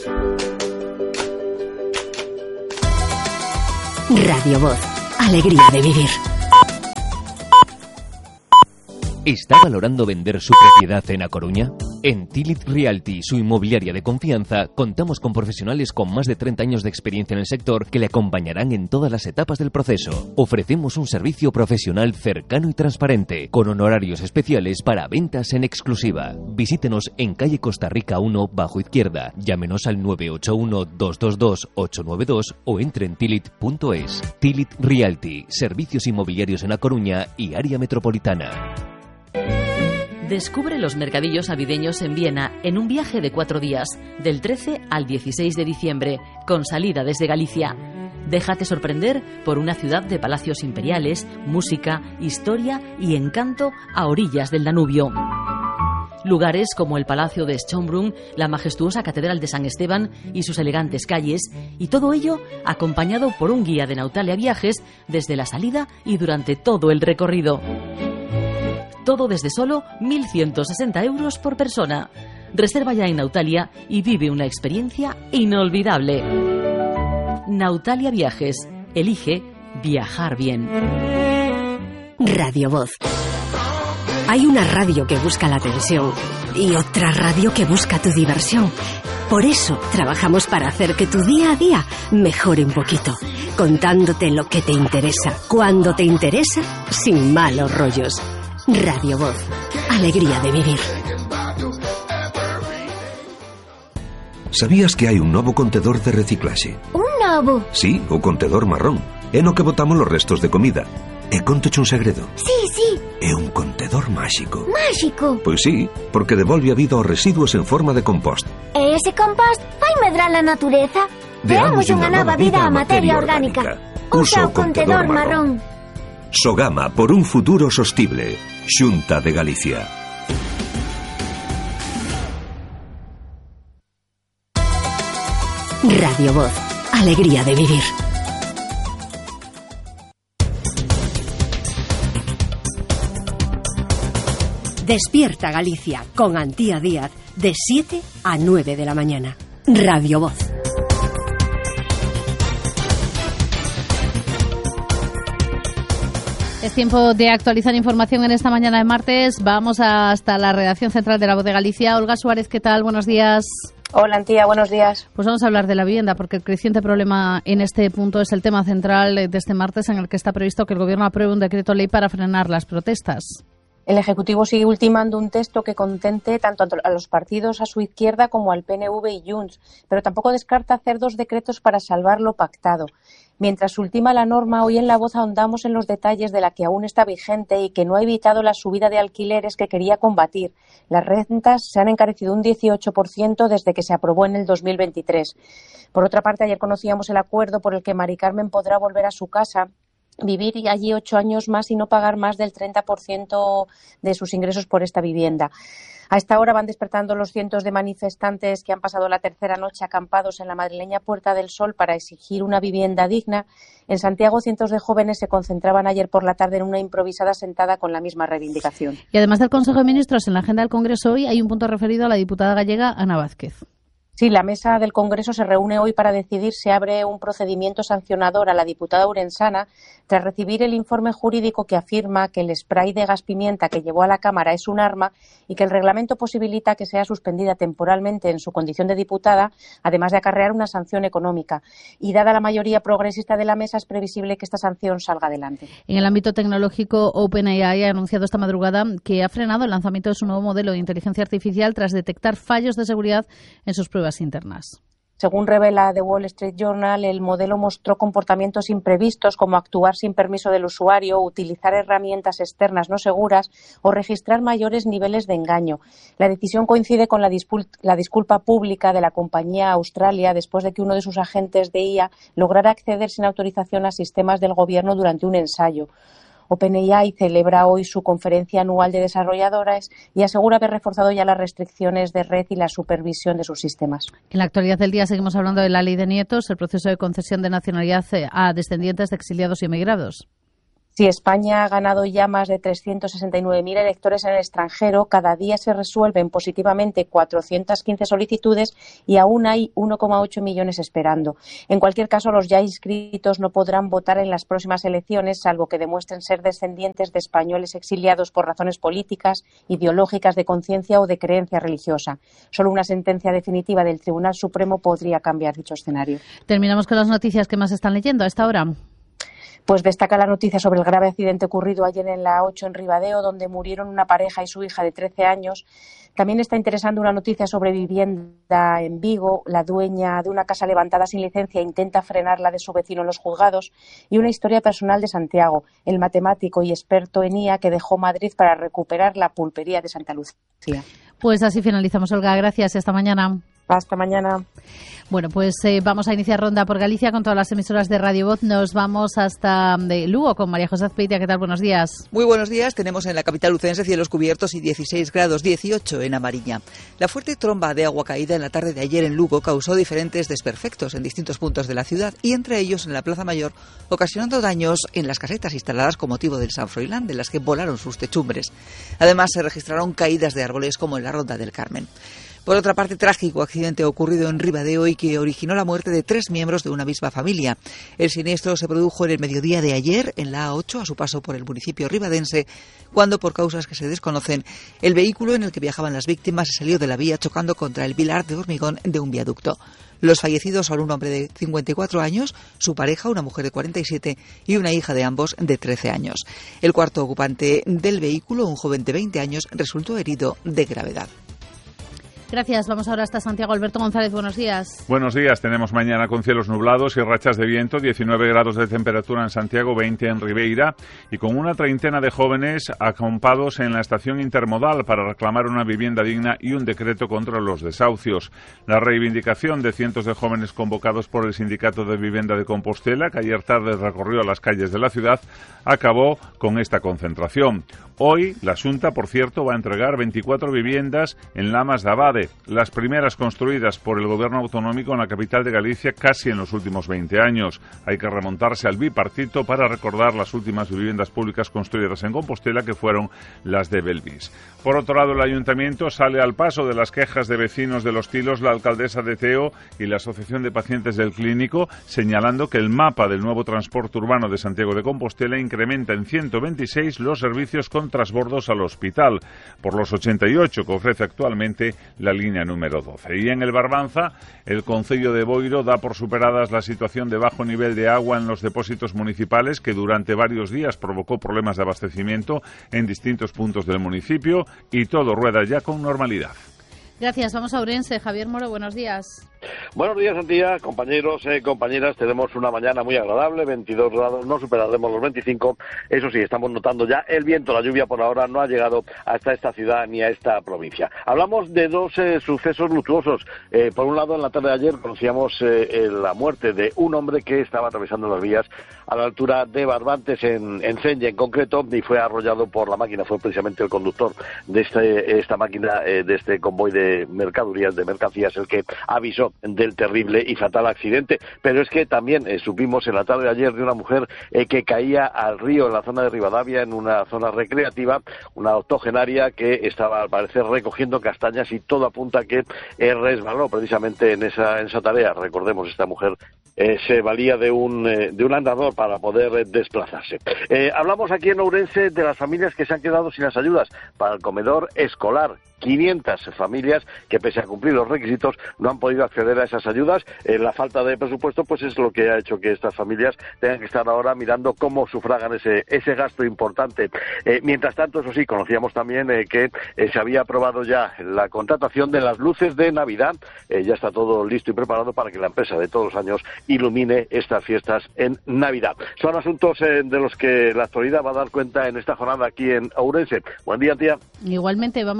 Radio Voz, alegría de vivir. ¿Está valorando vender su propiedad en A Coruña? En Tilit Realty, su inmobiliaria de confianza, contamos con profesionales con más de treinta años de experiencia en el sector que le acompañarán en todas las etapas del proceso. Ofrecemos un servicio profesional cercano y transparente, con honorarios especiales para ventas en exclusiva. Visítenos en calle Costa Rica uno, bajo izquierda. Llámenos al nueve ocho uno, dos dos dos, ocho nueve dos o entre en tilit punto es. Tilit Realty, servicios inmobiliarios en A Coruña y área metropolitana. Descubre los mercadillos navideños en Viena en un viaje de cuatro días, del trece al dieciséis de diciembre, con salida desde Galicia. Déjate sorprender por una ciudad de palacios imperiales, música, historia y encanto a orillas del Danubio. Lugares como el Palacio de Schönbrunn, la majestuosa Catedral de San Esteban y sus elegantes calles, y todo ello acompañado por un guía de Nautalia Viajes desde la salida y durante todo el recorrido. Todo desde solo mil ciento sesenta euros por persona. Reserva ya en Nautalia y vive una experiencia inolvidable. Nautalia Viajes. Elige viajar bien. Radio Voz. Hay una radio que busca la atención y otra radio que busca tu diversión. Por eso trabajamos para hacer que tu día a día mejore un poquito, contándote lo que te interesa, cuando te interesa, sin malos rollos. Radio Voz, alegría de vivir. Sabías que hai un novo contedor de reciclaxe? Un novo? Sí, o contedor marrón. É no que botamos los restos de comida. E contoche un segredo. Sí, sí. É un contedor máxico. Máxico? Pois sí, porque devolve a vida aos residuos en forma de compost. E ese compost fai medrar a natureza? Deamos unha nova vida á materia orgánica. Usa o contedor marrón. Sogama por un futuro sostible. Xunta de Galicia. Radio Voz, alegría de vivir. Despierta Galicia con Antía Díaz de siete a nueve de la mañana. Radio Voz. Es tiempo de actualizar información en esta mañana de martes. Vamos hasta la redacción central de La Voz de Galicia. Olga Suárez, ¿qué tal? Buenos días. Hola, Antía, buenos días. Pues vamos a hablar de la vivienda, porque el creciente problema en este punto es el tema central de este martes, en el que está previsto que el Gobierno apruebe un decreto ley para frenar las protestas. El Ejecutivo sigue ultimando un texto que contente tanto a los partidos a su izquierda como al P N V y Junts, pero tampoco descarta hacer dos decretos para salvar lo pactado. Mientras ultima la norma, hoy en La Voz ahondamos en los detalles de la que aún está vigente y que no ha evitado la subida de alquileres que quería combatir. Las rentas se han encarecido un dieciocho por ciento desde que se aprobó en el dos mil veintitrés. Por otra parte, ayer conocíamos el acuerdo por el que Mari Carmen podrá volver a su casa, vivir allí ocho años más y no pagar más del treinta por ciento de sus ingresos por esta vivienda. A esta hora van despertando los cientos de manifestantes que han pasado la tercera noche acampados en la madrileña Puerta del Sol para exigir una vivienda digna. En Santiago, cientos de jóvenes se concentraban ayer por la tarde en una improvisada sentada con la misma reivindicación. Y además del Consejo de Ministros, en la agenda del Congreso hoy hay un punto referido a la diputada gallega Ana Vázquez. Sí, la mesa del Congreso se reúne hoy para decidir si abre un procedimiento sancionador a la diputada urensana tras recibir el informe jurídico que afirma que el spray de gas pimienta que llevó a la Cámara es un arma y que el reglamento posibilita que sea suspendida temporalmente en su condición de diputada, además de acarrear una sanción económica. Y dada la mayoría progresista de la mesa, es previsible que esta sanción salga adelante. En el ámbito tecnológico, OpenAI ha anunciado esta madrugada que ha frenado el lanzamiento de su nuevo modelo de inteligencia artificial tras detectar fallos de seguridad en sus pruebas internas. Según revela The Wall Street Journal, el modelo mostró comportamientos imprevistos como actuar sin permiso del usuario, utilizar herramientas externas no seguras o registrar mayores niveles de engaño. La decisión coincide con la, dispul- la disculpa pública de la compañía Australia después de que uno de sus agentes de I A lograra acceder sin autorización a sistemas del gobierno durante un ensayo. OpenAI celebra hoy su conferencia anual de desarrolladores y asegura haber reforzado ya las restricciones de red y la supervisión de sus sistemas. En la actualidad del día seguimos hablando de la ley de nietos, el proceso de concesión de nacionalidad a descendientes de exiliados y emigrados. Si España ha ganado ya más de trescientos sesenta y nueve mil electores en el extranjero, cada día se resuelven positivamente cuatrocientas quince solicitudes y aún hay uno coma ocho millones esperando. En cualquier caso, los ya inscritos no podrán votar en las próximas elecciones, salvo que demuestren ser descendientes de españoles exiliados por razones políticas, ideológicas, de conciencia o de creencia religiosa. Solo una sentencia definitiva del Tribunal Supremo podría cambiar dicho escenario. Terminamos con las noticias que más están leyendo a esta hora. Pues destaca la noticia sobre el grave accidente ocurrido ayer en la ocho en Ribadeo, donde murieron una pareja y su hija de trece años. También está interesante una noticia sobre vivienda en Vigo. La dueña de una casa levantada sin licencia intenta frenar la de su vecino en los juzgados. Y una historia personal de Santiago, el matemático y experto en I A que dejó Madrid para recuperar la pulpería de Santa Lucía. Pues así finalizamos, Olga. Gracias. Hasta mañana. Hasta mañana. Bueno, pues eh, vamos a iniciar ronda por Galicia con todas las emisoras de Radio Voz. Nos vamos hasta de Lugo con María José Azpeitia. ¿Qué tal? Buenos días. Muy buenos días. Tenemos en la capital lucense cielos cubiertos y dieciséis grados, dieciocho en Amariña. La fuerte tromba de agua caída en la tarde de ayer en Lugo causó diferentes desperfectos en distintos puntos de la ciudad y entre ellos en la Plaza Mayor, ocasionando daños en las casetas instaladas con motivo del San Froilán, de las que volaron sus techumbres. Además, se registraron caídas de árboles como en la Ronda del Carmen. Por otra parte, trágico accidente ocurrido en Ribadeo y que originó la muerte de tres miembros de una misma familia. El siniestro se produjo en el mediodía de ayer en la A ocho, a su paso por el municipio ribadense, cuando, por causas que se desconocen, el vehículo en el que viajaban las víctimas se salió de la vía chocando contra el pilar de hormigón de un viaducto. Los fallecidos son un hombre de cincuenta y cuatro años, su pareja, una mujer de cuarenta y siete y una hija de ambos de trece años. El cuarto ocupante del vehículo, un joven de veinte años, resultó herido de gravedad. Gracias. Vamos ahora hasta Santiago. Alberto González, buenos días. Buenos días. Tenemos mañana con cielos nublados y rachas de viento, diecinueve grados de temperatura en Santiago, veinte en Ribeira, y con una treintena de jóvenes acampados en la estación intermodal para reclamar una vivienda digna y un decreto contra los desahucios. La reivindicación de cientos de jóvenes convocados por el Sindicato de Vivienda de Compostela, que ayer tarde recorrió las calles de la ciudad, acabó con esta concentración. Hoy, la Xunta, por cierto, va a entregar veinticuatro viviendas en Lamas de Abade, las primeras construidas por el Gobierno autonómico en la capital de Galicia casi en los últimos veinte años. Hay que remontarse al bipartito para recordar las últimas viviendas públicas construidas en Compostela, que fueron las de Belvis. Por otro lado, el Ayuntamiento sale al paso de las quejas de vecinos de Los Tilos, la alcaldesa de Teo y la Asociación de Pacientes del Clínico, señalando que el mapa del nuevo transporte urbano de Santiago de Compostela incrementa en ciento veintiséis los servicios con transbordos al hospital, por los ochenta y ocho que ofrece actualmente la línea número doce. Y en el Barbanza, el Concello de Boiro da por superadas la situación de bajo nivel de agua en los depósitos municipales, que durante varios días provocó problemas de abastecimiento en distintos puntos del municipio, y todo rueda ya con normalidad. Gracias. Vamos a Ourense. Javier Moro, buenos días. Buenos días, Antía, compañeros, eh, compañeras. Tenemos una mañana muy agradable, veintidós grados, no superaremos los veinticinco. Eso sí, estamos notando ya el viento, la lluvia por ahora no ha llegado hasta esta ciudad ni a esta provincia. Hablamos de dos eh, sucesos luctuosos. Eh, por un lado, en la tarde de ayer conocíamos eh, la muerte de un hombre que estaba atravesando las vías a la altura de Barbantes, en, en Cenya en concreto, y fue arrollado por la máquina. Fue precisamente el conductor de este, esta máquina, eh, de este convoy de mercaderías, de mercancías, el que avisó del terrible y fatal accidente. Pero es que también eh, supimos en la tarde de ayer de una mujer eh, que caía al río en la zona de Rivadavia, en una zona recreativa, una octogenaria que estaba al parecer recogiendo castañas, y todo apunta que eh, resbaló precisamente en esa, en esa tarea. Recordemos, esta mujer eh, se valía de un, eh, de un andador para poder eh, desplazarse. Eh, hablamos aquí en Ourense de las familias que se han quedado sin las ayudas para el comedor escolar. quinientas familias que, pese a cumplir los requisitos, no han podido acceder a esas ayudas. Eh, la falta de presupuesto pues es lo que ha hecho que estas familias tengan que estar ahora mirando cómo sufragan ese, ese gasto importante. Eh, mientras tanto, eso sí, conocíamos también eh, que eh, se había aprobado ya la contratación de las luces de Navidad. Eh, ya está todo listo y preparado para que la empresa de todos los años ilumine estas fiestas en Navidad. Son asuntos eh, de los que la actualidad va a dar cuenta en esta jornada aquí en Ourense. Buen día, tía. Igualmente, vamos hasta Vigo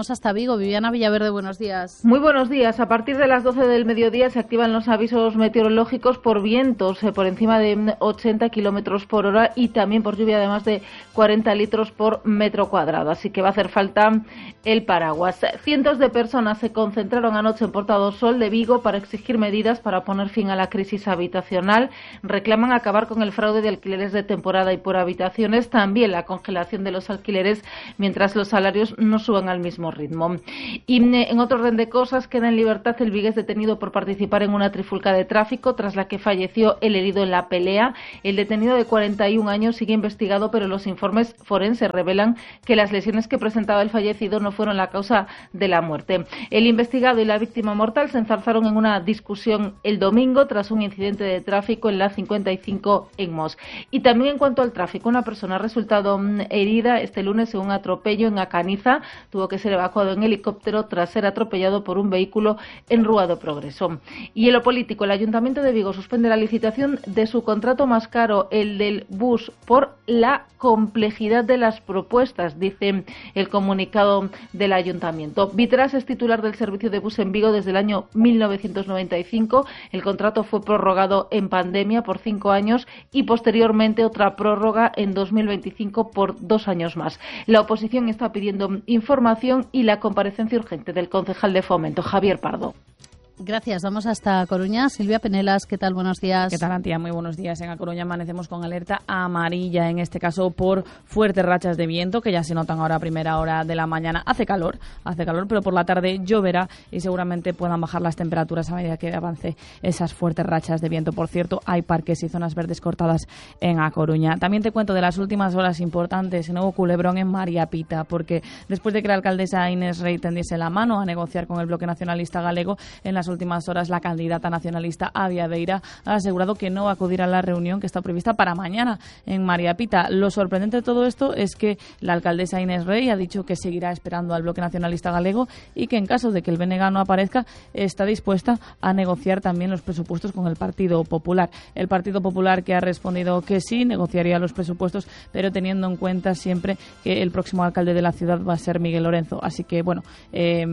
Vigo. Viviana Villaverde, buenos días. Muy buenos días. A partir de las doce del mediodía se activan los avisos meteorológicos por vientos eh, por encima de ochenta kilómetros por hora y también por lluvia de más de cuarenta litros por metro cuadrado. Así que va a hacer falta el paraguas. Cientos de personas se concentraron anoche en Porta do Sol de Vigo para exigir medidas para poner fin a la crisis habitacional. Reclaman acabar con el fraude de alquileres de temporada y por habitaciones, también la congelación de los alquileres mientras los salarios no suban al mismo ritmo. Y en otro orden de cosas, queda en libertad el vigués detenido por participar en una trifulca de tráfico tras la que falleció el herido en la pelea. El detenido de cuarenta y un años sigue investigado, pero los informes forenses revelan que las lesiones que presentaba el fallecido no fueron la causa de la muerte. El investigado y la víctima mortal se enzarzaron en una discusión el domingo tras un incidente de tráfico en la cincuenta y cinco en Mos. Y también en cuanto al tráfico, una persona ha resultado herida este lunes en un atropello en Acaniza. Tuvo que ser evacuado en helicóptero tras ser atropellado por un vehículo en Rúa do Progreso. Y en lo político, el Ayuntamiento de Vigo suspende la licitación de su contrato más caro, el del bus, por la complejidad de las propuestas, dice el comunicado del Ayuntamiento. Vitras es titular del servicio de bus en Vigo desde el año mil novecientos noventa y cinco. El contrato fue prorrogado en pandemia por cinco años y posteriormente otra prórroga en dos mil veinticinco por dos años más. La oposición está pidiendo información y la comparecencia urgente del concejal de Fomento, Javier Pardo. Gracias. Vamos hasta Coruña. Silvia Penelas, ¿qué tal? Buenos días. ¿Qué tal, Antía? Muy buenos días. En A Coruña amanecemos con alerta amarilla, en este caso por fuertes rachas de viento que ya se notan ahora a primera hora de la mañana. Hace calor, hace calor, pero por la tarde lloverá y seguramente puedan bajar las temperaturas a medida que avance esas fuertes rachas de viento. Por cierto, hay parques y zonas verdes cortadas en A Coruña. También te cuento de las últimas horas importantes, el nuevo culebrón en María Pita, porque después de que la alcaldesa Inés Rey tendiese la mano a negociar con el Bloque Nacionalista Galego, en las últimas horas la candidata nacionalista Adia Beira ha asegurado que no va a acudir a la reunión que está prevista para mañana en María Pita. Lo sorprendente de todo esto es que la alcaldesa Inés Rey ha dicho que seguirá esperando al Bloque Nacionalista Galego y que en caso de que el B N G no aparezca está dispuesta a negociar también los presupuestos con el Partido Popular. El Partido Popular, que ha respondido que sí, negociaría los presupuestos, pero teniendo en cuenta siempre que el próximo alcalde de la ciudad va a ser Miguel Lorenzo. Así que, bueno, eh,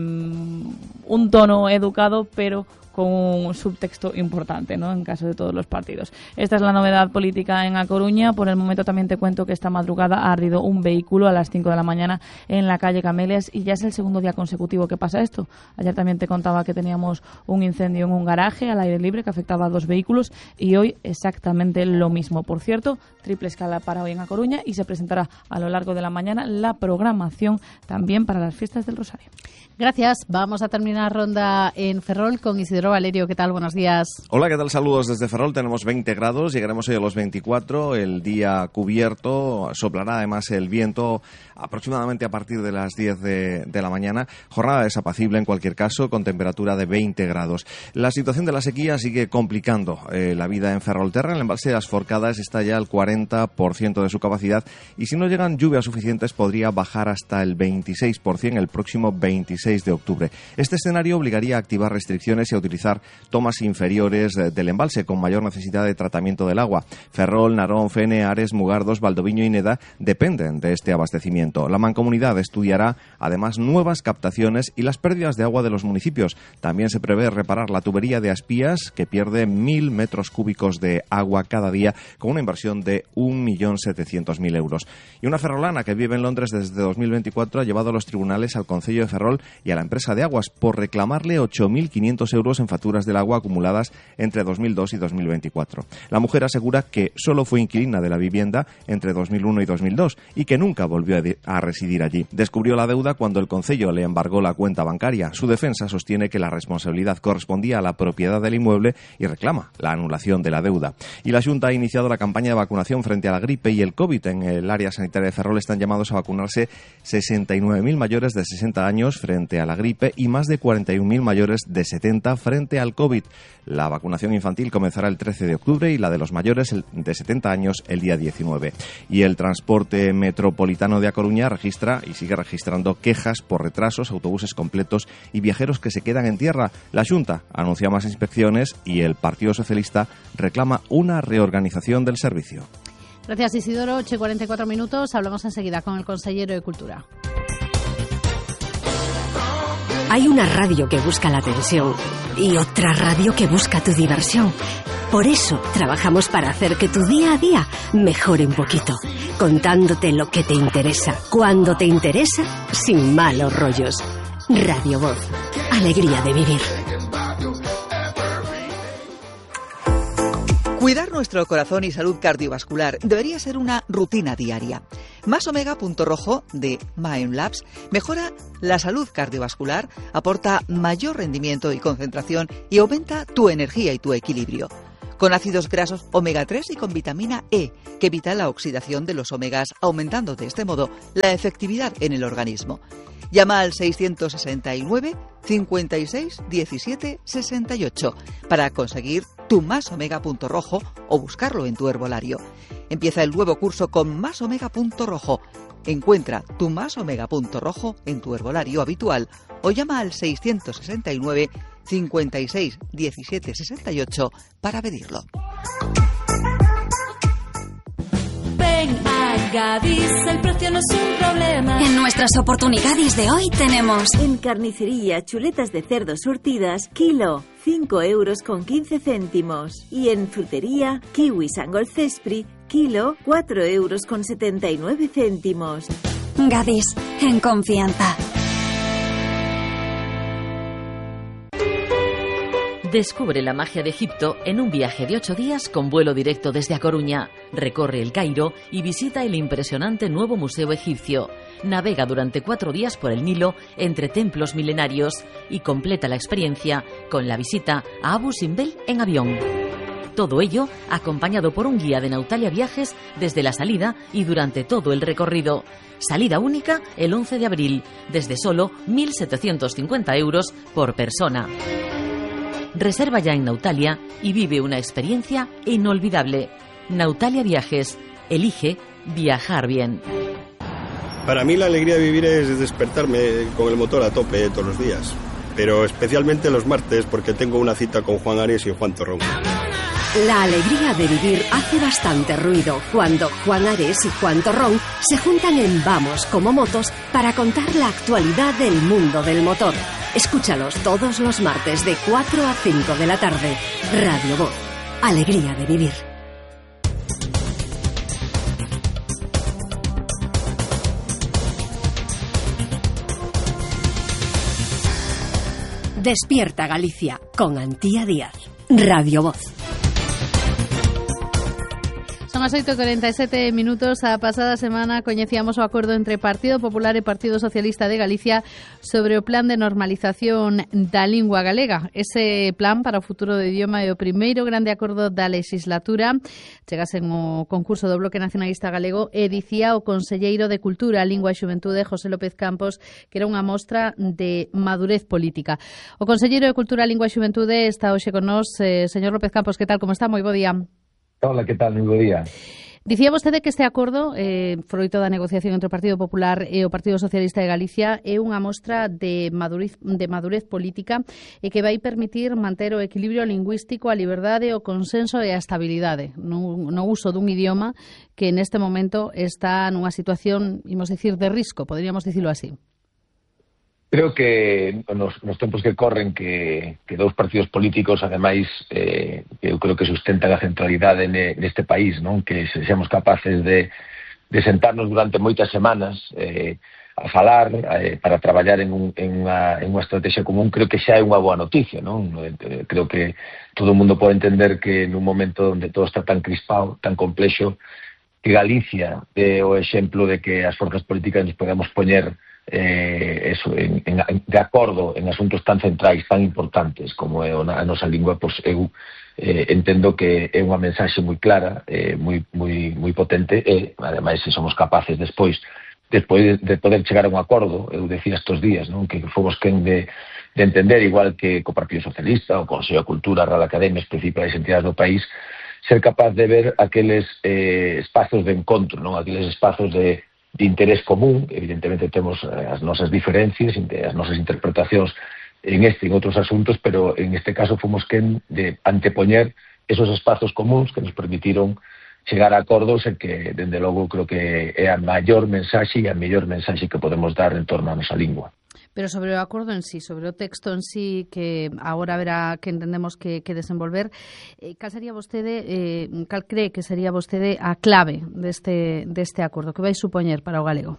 un tono educado, pero con un subtexto importante, ¿no?, en caso de todos los partidos. Esta es la novedad política en A Coruña. Por el momento también te cuento que esta madrugada ha ardido un vehículo a las cinco de la mañana en la calle Camelias y ya es el segundo día consecutivo que pasa esto. Ayer también te contaba que teníamos un incendio en un garaje al aire libre que afectaba a dos vehículos y hoy exactamente lo mismo. Por cierto, triple escala para hoy en A Coruña y se presentará a lo largo de la mañana la programación también para las fiestas del Rosario. Gracias. Vamos a terminar ronda en Ferrol con Isidro Valerio. ¿Qué tal? Buenos días. Hola, ¿qué tal? Saludos desde Ferrol. Tenemos veinte grados, llegaremos hoy a los veinticuatro, el día cubierto, soplará además el viento aproximadamente a partir de las diez de, de la mañana. Jornada desapacible en cualquier caso, con temperatura de veinte grados. La situación de la sequía sigue complicando eh, la vida en Ferrolterra. El embalse de las Forcadas está ya al cuarenta por ciento de su capacidad y si no llegan lluvias suficientes podría bajar hasta el veintiséis por ciento el próximo veintiséis de octubre. Este escenario obligaría a activar restricciones y a utilizar tomas inferiores del embalse con mayor necesidad de tratamiento del agua. Ferrol, Narón, Fene, Ares, Mugardos, Valdoviño y Neda dependen de este abastecimiento. La Mancomunidad estudiará además nuevas captaciones y las pérdidas de agua de los municipios. También se prevé reparar la tubería de Aspías, que pierde mil metros cúbicos de agua cada día, con una inversión de un millón setecientos mil euros. Y una ferrolana que vive en Londres desde dos mil veinticuatro ha llevado a los tribunales al Concello de Ferrol y a la empresa de aguas por reclamarle ocho mil quinientos euros en facturas del agua acumuladas entre dos mil dos y dos mil veinticuatro. La mujer asegura que solo fue inquilina de la vivienda entre dos mil uno y dos mil dos y que nunca volvió a residir allí. Descubrió la deuda cuando el Concello le embargó la cuenta bancaria. Su defensa sostiene que la responsabilidad correspondía a la propiedad del inmueble y reclama la anulación de la deuda. Y la Junta ha iniciado la campaña de vacunación frente a la gripe y el COVID. En el área sanitaria de Ferrol están llamados a vacunarse sesenta y nueve mil mayores de sesenta años frente a la gripe y más de cuarenta y un mil mayores de setenta frente al COVID. La vacunación infantil comenzará el trece de octubre y la de los mayores de setenta años el día diecinueve. Y el transporte metropolitano de A Coruña registra y sigue registrando quejas por retrasos, autobuses completos y viajeros que se quedan en tierra. La Junta anuncia más inspecciones y el Partido Socialista reclama una reorganización del servicio. Gracias, Isidoro. ocho y cuarenta y cuatro minutos. Hablamos enseguida con el consejero de Cultura. Hay una radio que busca la atención y otra radio que busca tu diversión. Por eso trabajamos para hacer que tu día a día mejore un poquito, contándote lo que te interesa, cuando te interesa, sin malos rollos. Radio Voz, alegría de vivir. Cuidar nuestro corazón y salud cardiovascular debería ser una rutina diaria. Más Omega Punto Rojo de Mind Labs mejora la salud cardiovascular, aporta mayor rendimiento y concentración y aumenta tu energía y tu equilibrio. Con ácidos grasos omega tres y con vitamina E, que evita la oxidación de los omegas, aumentando de este modo la efectividad en el organismo. Llama al seiscientos sesenta y nueve, cincuenta y seis, diecisiete, sesenta y ocho para conseguir tu Más Omega Punto Rojo o buscarlo en tu herbolario. Empieza el nuevo curso con Más Omega Punto Rojo. Encuentra tu Más Omega Punto Rojo en tu herbolario habitual o llama al seiscientos sesenta y nueve, cincuenta y seis, diecisiete, sesenta y ocho para pedirlo. Ven a Gadis, el precio no es un problema. En nuestras oportunidades de hoy tenemos... En carnicería, chuletas de cerdo surtidas, kilo, cinco euros con quince céntimos. Y en frutería, kiwi Sangol Cespri, kilo, cuatro euros con setenta y nueve céntimos. Gadis, en confianza. Descubre la magia de Egipto en un viaje de ocho días con vuelo directo desde A Coruña. Recorre el Cairo y visita el impresionante nuevo museo egipcio. Navega durante cuatro días por el Nilo entre templos milenarios y completa la experiencia con la visita a Abu Simbel en avión. Todo ello acompañado por un guía de Nautalia Viajes desde la salida y durante todo el recorrido. Salida única el once de abril, desde solo mil setecientos cincuenta euros por persona. Reserva ya en Nautalia y vive una experiencia inolvidable. Nautalia Viajes. Elige viajar bien. Para mí la alegría de vivir es despertarme con el motor a tope todos los días. Pero especialmente los martes porque tengo una cita con Juan Ares y Juan Torrón. La alegría de vivir hace bastante ruido cuando Juan Ares y Juan Torrón se juntan en Vamos como Motos para contar la actualidad del mundo del motor. Escúchalos todos los martes de cuatro a cinco de la tarde. Radio Voz, alegría de vivir. Despierta Galicia con Antía Díaz. Radio Voz. Son as oito e corenta e sete minutos. A pasada semana coñecíamos o acordo entre Partido Popular e Partido Socialista de Galicia sobre o plan de normalización da lingua galega. Ese plan para o futuro do idioma é o primeiro grande acordo da legislatura. Chegase o concurso do Bloque Nacionalista Galego e dicía o conselleiro de Cultura, Lingua e Xuventude, José López Campos, que era unha mostra de madurez política. O conselleiro de Cultura, Lingua e Xuventude está hoxe con nós. Eh, señor López Campos, que tal? Como está? Moi bo día. Hola, que tal? Moi bo día. Dicía vostede que este acordo, eh, froito da negociación entre o Partido Popular e o Partido Socialista de Galicia, é unha mostra de madurez, de madurez política e que vai permitir manter o equilibrio lingüístico, a liberdade, o consenso e a estabilidade no, no uso dun idioma que neste momento está nunha situación, imos dicir, de risco, poderíamos dicilo así. Creo que nos, nos tempos que corren que, que dous partidos políticos, ademais, eh, eu creo que sustentan a centralidade ne, neste país, non? Que se seamos capaces de, de sentarnos durante moitas semanas eh, a falar eh, para traballar en, un, en, unha, en unha estrategia común, creo que xa é unha boa noticia, non? Eh, creo que todo o mundo pode entender que nun momento onde todo está tan crispado, tan complexo, que Galicia é o exemplo de que as forzas políticas nos podemos poñer Eh, eso, en, en, de acordo en asuntos tan centrais, tan importantes como é a nosa lingua, pois eu eh, entendo que é unha mensaxe moi clara, eh, moi, moi, moi potente e, ademais, se somos capaces despois, despois de poder chegar a un acordo, eu decía estes días, non? Que fomos quen de, de entender, igual que co Partido Socialista, o Consello de Cultura, a Real Academia, as principais entidades do país, ser capaz de ver aqueles eh, espazos de encontro, non? Aqueles espazos de de interés común. Evidentemente temos as nosas diferencias, as nosas interpretacións en este e en outros asuntos, pero en este caso fomos quen de antepoñer esos espazos comuns que nos permitiron chegar a acordos e que, dende logo, creo que é a maior mensaxe e a mellor mensaxe que podemos dar en torno a nosa lingua. Pero sobre o acordo en sí, sobre o texto en sí, que agora verá que entendemos que, que desenvolver, eh, cal sería vostede, eh, cal cree que sería vostede a clave deste, deste acordo? Que vai supoñer para o galego?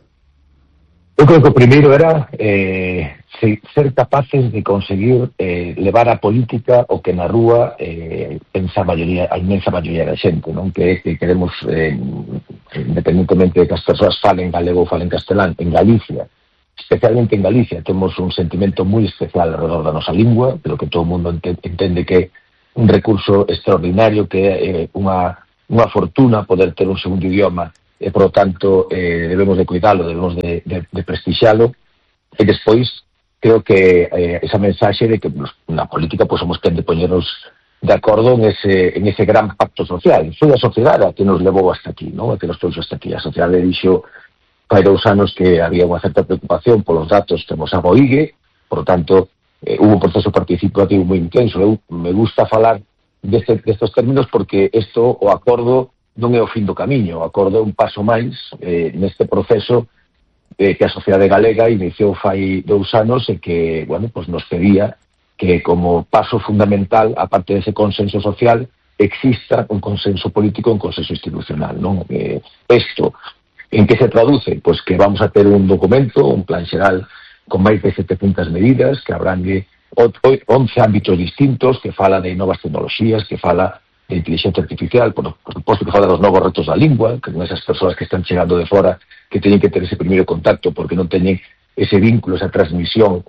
Eu creo que o primeiro era eh, ser capaces de conseguir eh, levar a política o que na rúa eh, pensa a maioría, a inmensa maioría da xente, non? Que é que queremos, eh, independentemente de que as persoas falen galego ou falen castelán, en Galicia, especialmente en Galicia, temos un sentimento moi especial alrededor da nosa lingua, pero que todo o mundo entende que é un recurso extraordinario, que é eh, unha, unha fortuna poder ter un segundo idioma, e, por lo tanto, eh, debemos de cuidalo, debemos de, de, de prestixialo, e despois, creo que eh, esa mensaxe de que pues, na política pues, somos quen de poñernos de acordo en ese, en ese gran pacto social. Foi a sociedade a que nos levou hasta aquí, ¿no? A que nos trouxe hasta aquí. A sociedade dixo hai dous anos que había unha certa preocupación polos datos que nos aboigue, por lo tanto, eh, hubo un proceso participativo moi intenso. Eu me gusta falar deste, destes términos porque isto, o acordo, non é o fin do camiño. O acordo é un paso máis eh, neste proceso eh, que a sociedade galega iniciou fai dous anos e que, bueno, pues nos pedía que como paso fundamental, aparte dese consenso social, exista un consenso político e un consenso institucional, non? Eh, isto, en que se traduce? Pois que vamos a ter un documento, un plan xeral con máis de setecentas medidas, que abrangue once ámbitos distintos, que fala de novas tecnoloxías, que fala de inteligencia artificial, por, por suposto que fala dos novos retos da lingua, que son esas persoas que están chegando de fora, que teñen que ter ese primeiro contacto porque non teñen ese vínculo, esa transmisión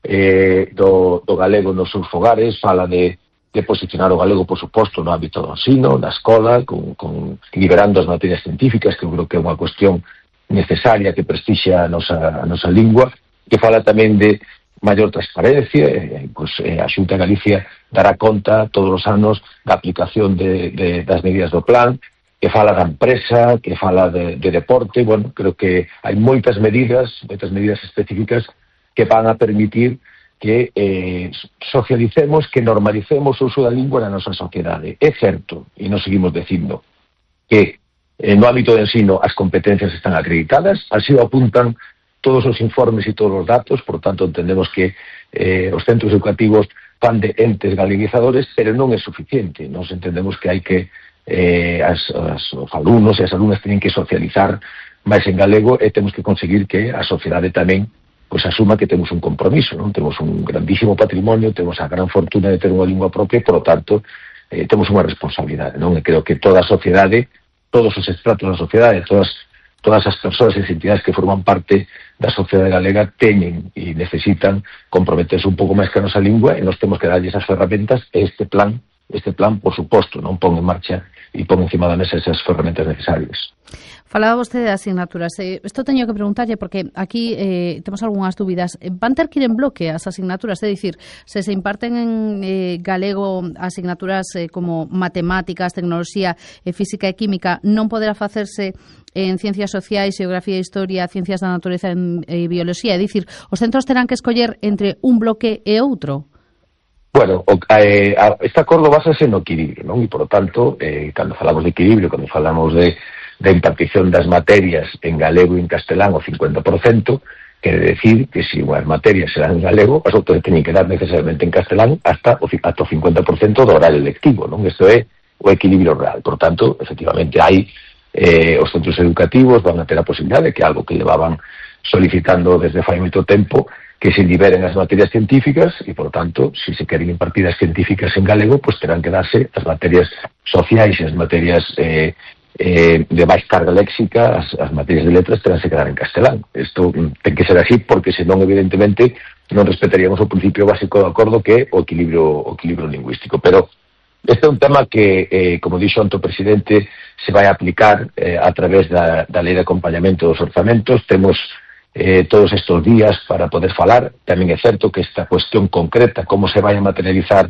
eh, do, do galego nos seus fogares, fala de de posicionar o galego, por suposto, no ámbito do ensino, na escola, con, con, liberando as materias científicas, que eu creo que é unha cuestión necesaria que prestixia a nosa, a nosa lingua, que fala tamén de maior transparencia, eh, pues, eh, a Xunta de Galicia dará conta todos os anos da aplicación de, de, das medidas do plan, que fala da empresa, que fala de, de deporte. Bueno, creo que hai moitas medidas, moitas medidas específicas que van a permitir que eh, socialicemos, que normalicemos o uso da lingua na nosa sociedade. É certo, e nos seguimos dicindo, que eh, no ámbito de ensino as competencias están acreditadas, así o apuntan todos os informes e todos os datos, por tanto entendemos que eh, os centros educativos fan de entes galeguizadores, pero non é suficiente. Nos entendemos que hai que eh, as, as, os alumnos e as alumnas teñen que socializar máis en galego e temos que conseguir que a sociedade tamén pois asuma que temos un compromiso, non? Temos un grandísimo patrimonio, temos a gran fortuna de ter unha lingua propia e, por lo tanto, eh, temos unha responsabilidade, non? E creo que toda a sociedade, todos os estratos da sociedade, todas todas as persoas e entidades que forman parte da sociedade galega teñen e necesitan comprometerse un pouco máis que a nosa lingua e nós temos que darlle esas ferramentas e este plan, este plan, por suposto, non pon en marcha e pon encima da mesa esas ferramentas necesarias. Falaba vostede de asignaturas. Eh, isto teño que preguntarlle porque aquí eh, temos algunhas dúbidas. Van ter que ir en bloque as asignaturas, é dicir, se se imparten en eh, galego asignaturas eh, como matemáticas, tecnoloxía, eh, física e química, non poderá facerse en ciencias sociais, geografía e historia, ciencias da natureza e bioloxía. É dicir, os centros terán que escoller entre un bloque e outro. Bueno, o, eh, este acordo basase no equilibrio, non? E, por lo tanto, eh, cando falamos de equilibrio, cando falamos de da impartición das materias en galego e en castelán o cincuenta por cento, quere decir que se unhas materias serán en galego, as outras teñen que dar necesariamente en castelán hasta o, hasta o cincuenta por cento do horario lectivo, non? Isto é o equilibrio real. Por tanto, efectivamente, hai eh, os centros educativos van a ter a posibilidade, que é algo que levaban solicitando desde fai moito tempo, que se liberen as materias científicas e, por tanto, se se queren impartir as científicas en galego, pues terán que darse as materias sociais e as materias eh, eh, de máis carga léxica, as, as materias de letras terán que quedar en castelán. Isto ten que ser así porque senón evidentemente non respetaríamos o principio básico do acordo que é o equilibrio, o equilibrio lingüístico. Pero este é un tema que, eh, como dixo o presidente, se vai a aplicar eh, a través da, da lei de acompañamento dos orzamentos. Temos eh, todos estes días para poder falar. Tamén é certo que esta cuestión concreta, como se vai a materializar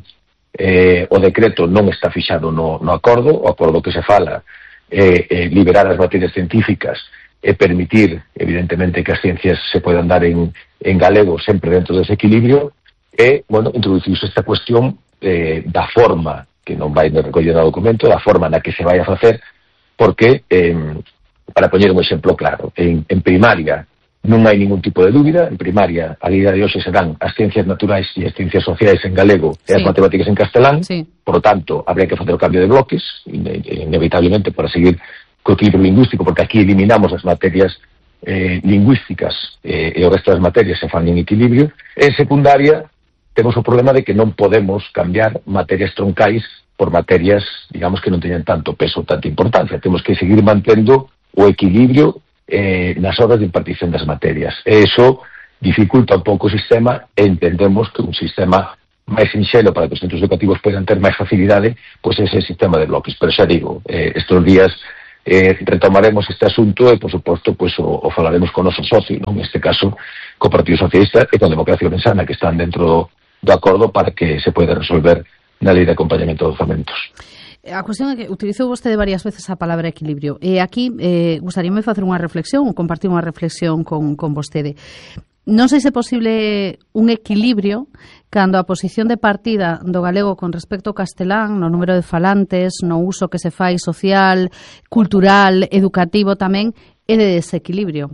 eh, o decreto, non está fixado no, no acordo. O acordo que se fala Eh, eh, liberar as materias científicas e permitir, evidentemente, que as ciencias se podan dar en, en galego sempre dentro dese equilibrio e, bueno, introducirse esta cuestión eh, da forma, que non vai recoller no documento, da forma na que se vai a facer, porque, eh, para poñer un exemplo claro, en, en primaria non hai ningún tipo de dúbida. En primaria, a día de hoxe se dan as ciencias naturais e as ciencias sociais en galego e as Sí. matemáticas en castelán. Sí. Por lo tanto, habría que facer o cambio de bloques, ine- inevitablemente, para seguir co equilibrio lingüístico, porque aquí eliminamos as materias eh, lingüísticas eh, e o resto das materias se fan en equilibrio. En secundaria, temos o problema de que non podemos cambiar materias troncais por materias, digamos, que non teñan tanto peso, tanta importancia. Temos que seguir mantendo o equilibrio eh, nas horas de impartición das materias. E iso dificulta un pouco o sistema e entendemos que un sistema máis sinxelo para que os centros educativos poidan ter máis facilidade, pois ese sistema de bloques. Pero xa digo, eh, estes días eh, retomaremos este asunto e, por suposto, pois, o, o falaremos con o noso socio, non? Neste caso, co Partido Socialista e con Democracia Orensana, que están dentro do acordo para que se poida resolver na lei de acompañamento de orzamentos. A cuestión é que utilizou vostede varias veces a palabra equilibrio. E aquí eh, gustaríame facer unha reflexión, ou compartir unha reflexión con, con vostede. Non sei se é posible un equilibrio cando a posición de partida do galego con respecto ao castelán, no número de falantes, no uso que se fai social, cultural, educativo tamén, é de desequilibrio.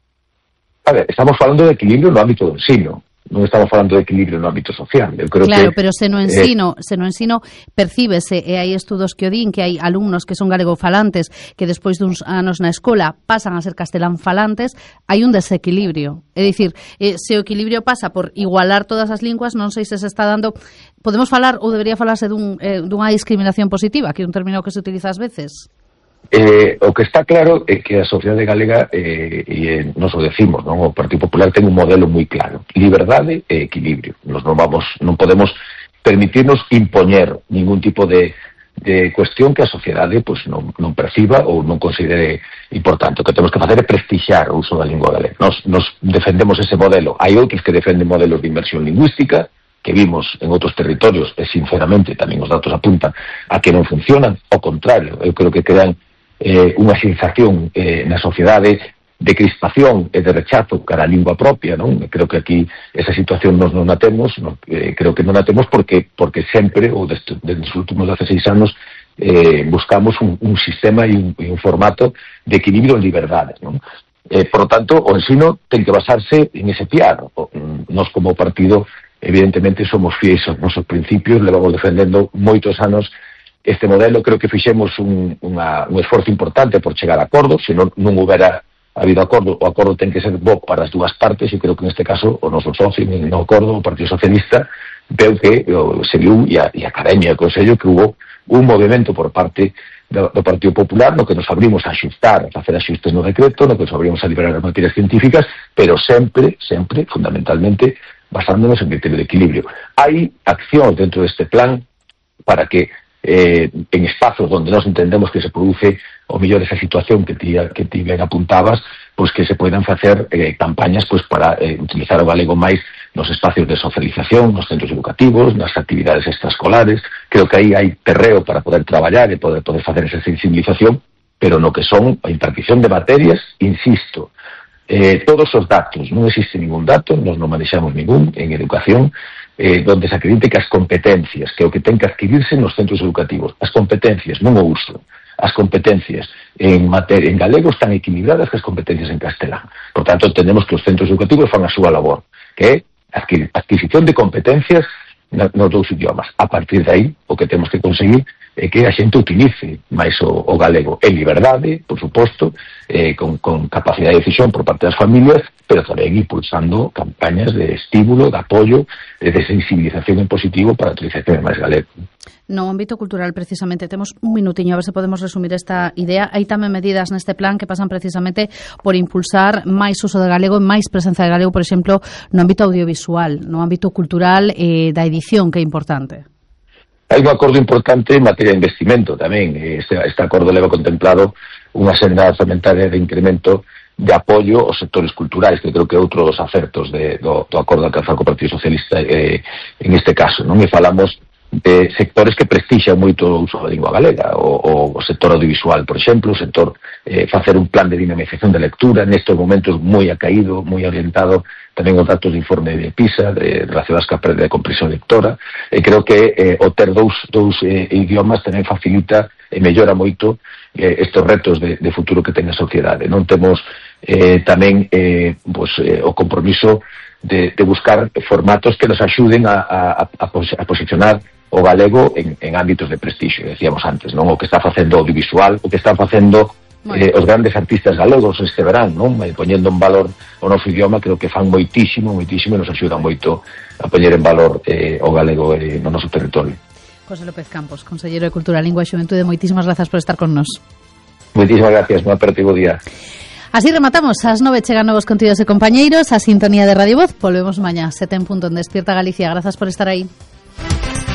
A ver, estamos falando de equilibrio no ámbito do ensino. Non estamos falando de equilibrio no ámbito social. Eu creo Claro, que, pero se no ensino, eh, se no ensino percíbese, e hai estudos que o din, que hai alumnos que son galegofalantes que despois duns anos na escola pasan a ser castelánfalantes, hai un desequilibrio. É dicir, eh, se o equilibrio pasa por igualar todas as linguas, non sei se se está dando... Podemos falar, ou debería falarse dun, eh, dunha discriminación positiva, que é un término que se utiliza ás veces. Eh, o que está claro é que a sociedade galega, eh, e eh, nos o decimos, non? O Partido Popular ten un modelo moi claro: liberdade e equilibrio. Nos non vamos, non podemos permitirnos impoñer ningún tipo de, de cuestión que a sociedade pues, non, non perciba ou non considere importante. O que temos que facer é prestixiar o uso da lingua galega. Nos, nos defendemos ese modelo. Hai outros que defenden modelos de inmersión lingüística, que vimos en outros territorios, e sinceramente tamén os datos apuntan a que non funcionan. Ao contrario, eu creo que crean Eh, unha sensación eh, na sociedade de crispación e de rechazo cara a lingua propia, non? Creo que aquí esa situación nos non a temos, non? Eh, creo que non a temos porque porque sempre, ou desde, desde os últimos dezasseis anos, eh, buscamos un, un sistema e un, e un formato de equilibrio en liberdade, non? Eh, por lo tanto, o ensino ten que basarse en ese piar. Nos como partido, evidentemente, somos fiéis aos nosos principios, levamos defendendo moitos anos este modelo. Creo que fixemos un, unha, un esforzo importante por chegar a acordo. Se non, non houbera habido acordo, o acordo ten que ser bo para as dúas partes, e creo que neste caso o noso socio no acordo, o Partido Socialista, veu que o, se viu, e a, e a Academia e o Consello, que hubo un movimento por parte do, do Partido Popular no que nos abrimos a axustar, a facer axustes no decreto, no que nos abrimos a liberar as materias científicas, pero sempre, sempre, fundamentalmente, basándonos en criterio de equilibrio. Hai accións dentro deste plan para que Eh, en espazos onde nós entendemos que se produce o mellor esa situación que ti, que ti ben apuntabas, pois que se poden facer eh, campañas pois para eh, utilizar o galego máis nos espacios de socialización, nos centros educativos, nas actividades extraescolares. Creo que aí hai terreo para poder traballar e poder, poder facer esa sensibilización, pero no que son a impartición de materias, insisto, eh, todos os datos, non existe ningún dato, nos non manexamos ningún en educación, eh, donde se acredite que as competencias, que é o que ten que adquirirse nos centros educativos, as competencias, non o uso, as competencias en, materia, en galego están equilibradas que as competencias en castelán. Por tanto, entendemos que os centros educativos fan a súa labor, que é adquir, adquisición de competencias nos dous idiomas. A partir de aí, o que temos que conseguir é que a xente utilice máis o, o galego en liberdade, por suposto, eh, con, con capacidade de decisión por parte das familias, pero tamén impulsando campañas de estímulo, de apoio, de sensibilización en positivo para a utilización de máis galego. No ámbito cultural, precisamente, temos un minutiño, a ver se podemos resumir esta idea. Hai tamén medidas neste plan que pasan precisamente por impulsar máis uso de galego e máis presenza de galego, por exemplo, no ámbito audiovisual, no ámbito cultural e eh, da edición, que é importante. Hai un acordo importante en materia de investimento tamén. Este, este acordo leva contemplado unha senda orzamentaria de incremento de apoio aos sectores culturais, que creo que é outro dos acertos de, do, do acordo alcanzado co Partido Socialista eh, en este caso, non? E falamos de sectores que prestixan moito o uso da lingua galega, o, o sector audiovisual, por exemplo, o sector eh, facer un plan de dinamización de lectura, nestes momentos moi acaído, moi orientado tamén os datos de informe de PISA, de, relacionados ca perda de comprensión lectora, e creo que eh, o ter dous, dous eh, idiomas tamén facilita e mellora moito eh, estes retos de, de futuro que ten a sociedade. Non temos eh, tamén eh, pues, eh, o compromiso de, de buscar formatos que nos axuden a, a, a, a posicionar o galego en, en ámbitos de prestixio, decíamos antes, non? O que está facendo o audiovisual, o que están facendo eh, os grandes artistas galegos este verán, non? E poñendo en valor o noso idioma, creo que fan moitísimo, moitísimo e nos axudan moito a poñer en valor eh, o galego eh, no noso territorio. José López Campos, Conselleiro de Cultura, Lingua e Xuventude, moitísimas grazas por estar con nos. Moitísimas gracias, un apertivo día. Así rematamos, ás nove chegan novos contidos e compañeiros, a sintonía de Radio Voz, volvemos mañá, sete en punto en Despierta Galicia, grazas por estar aí.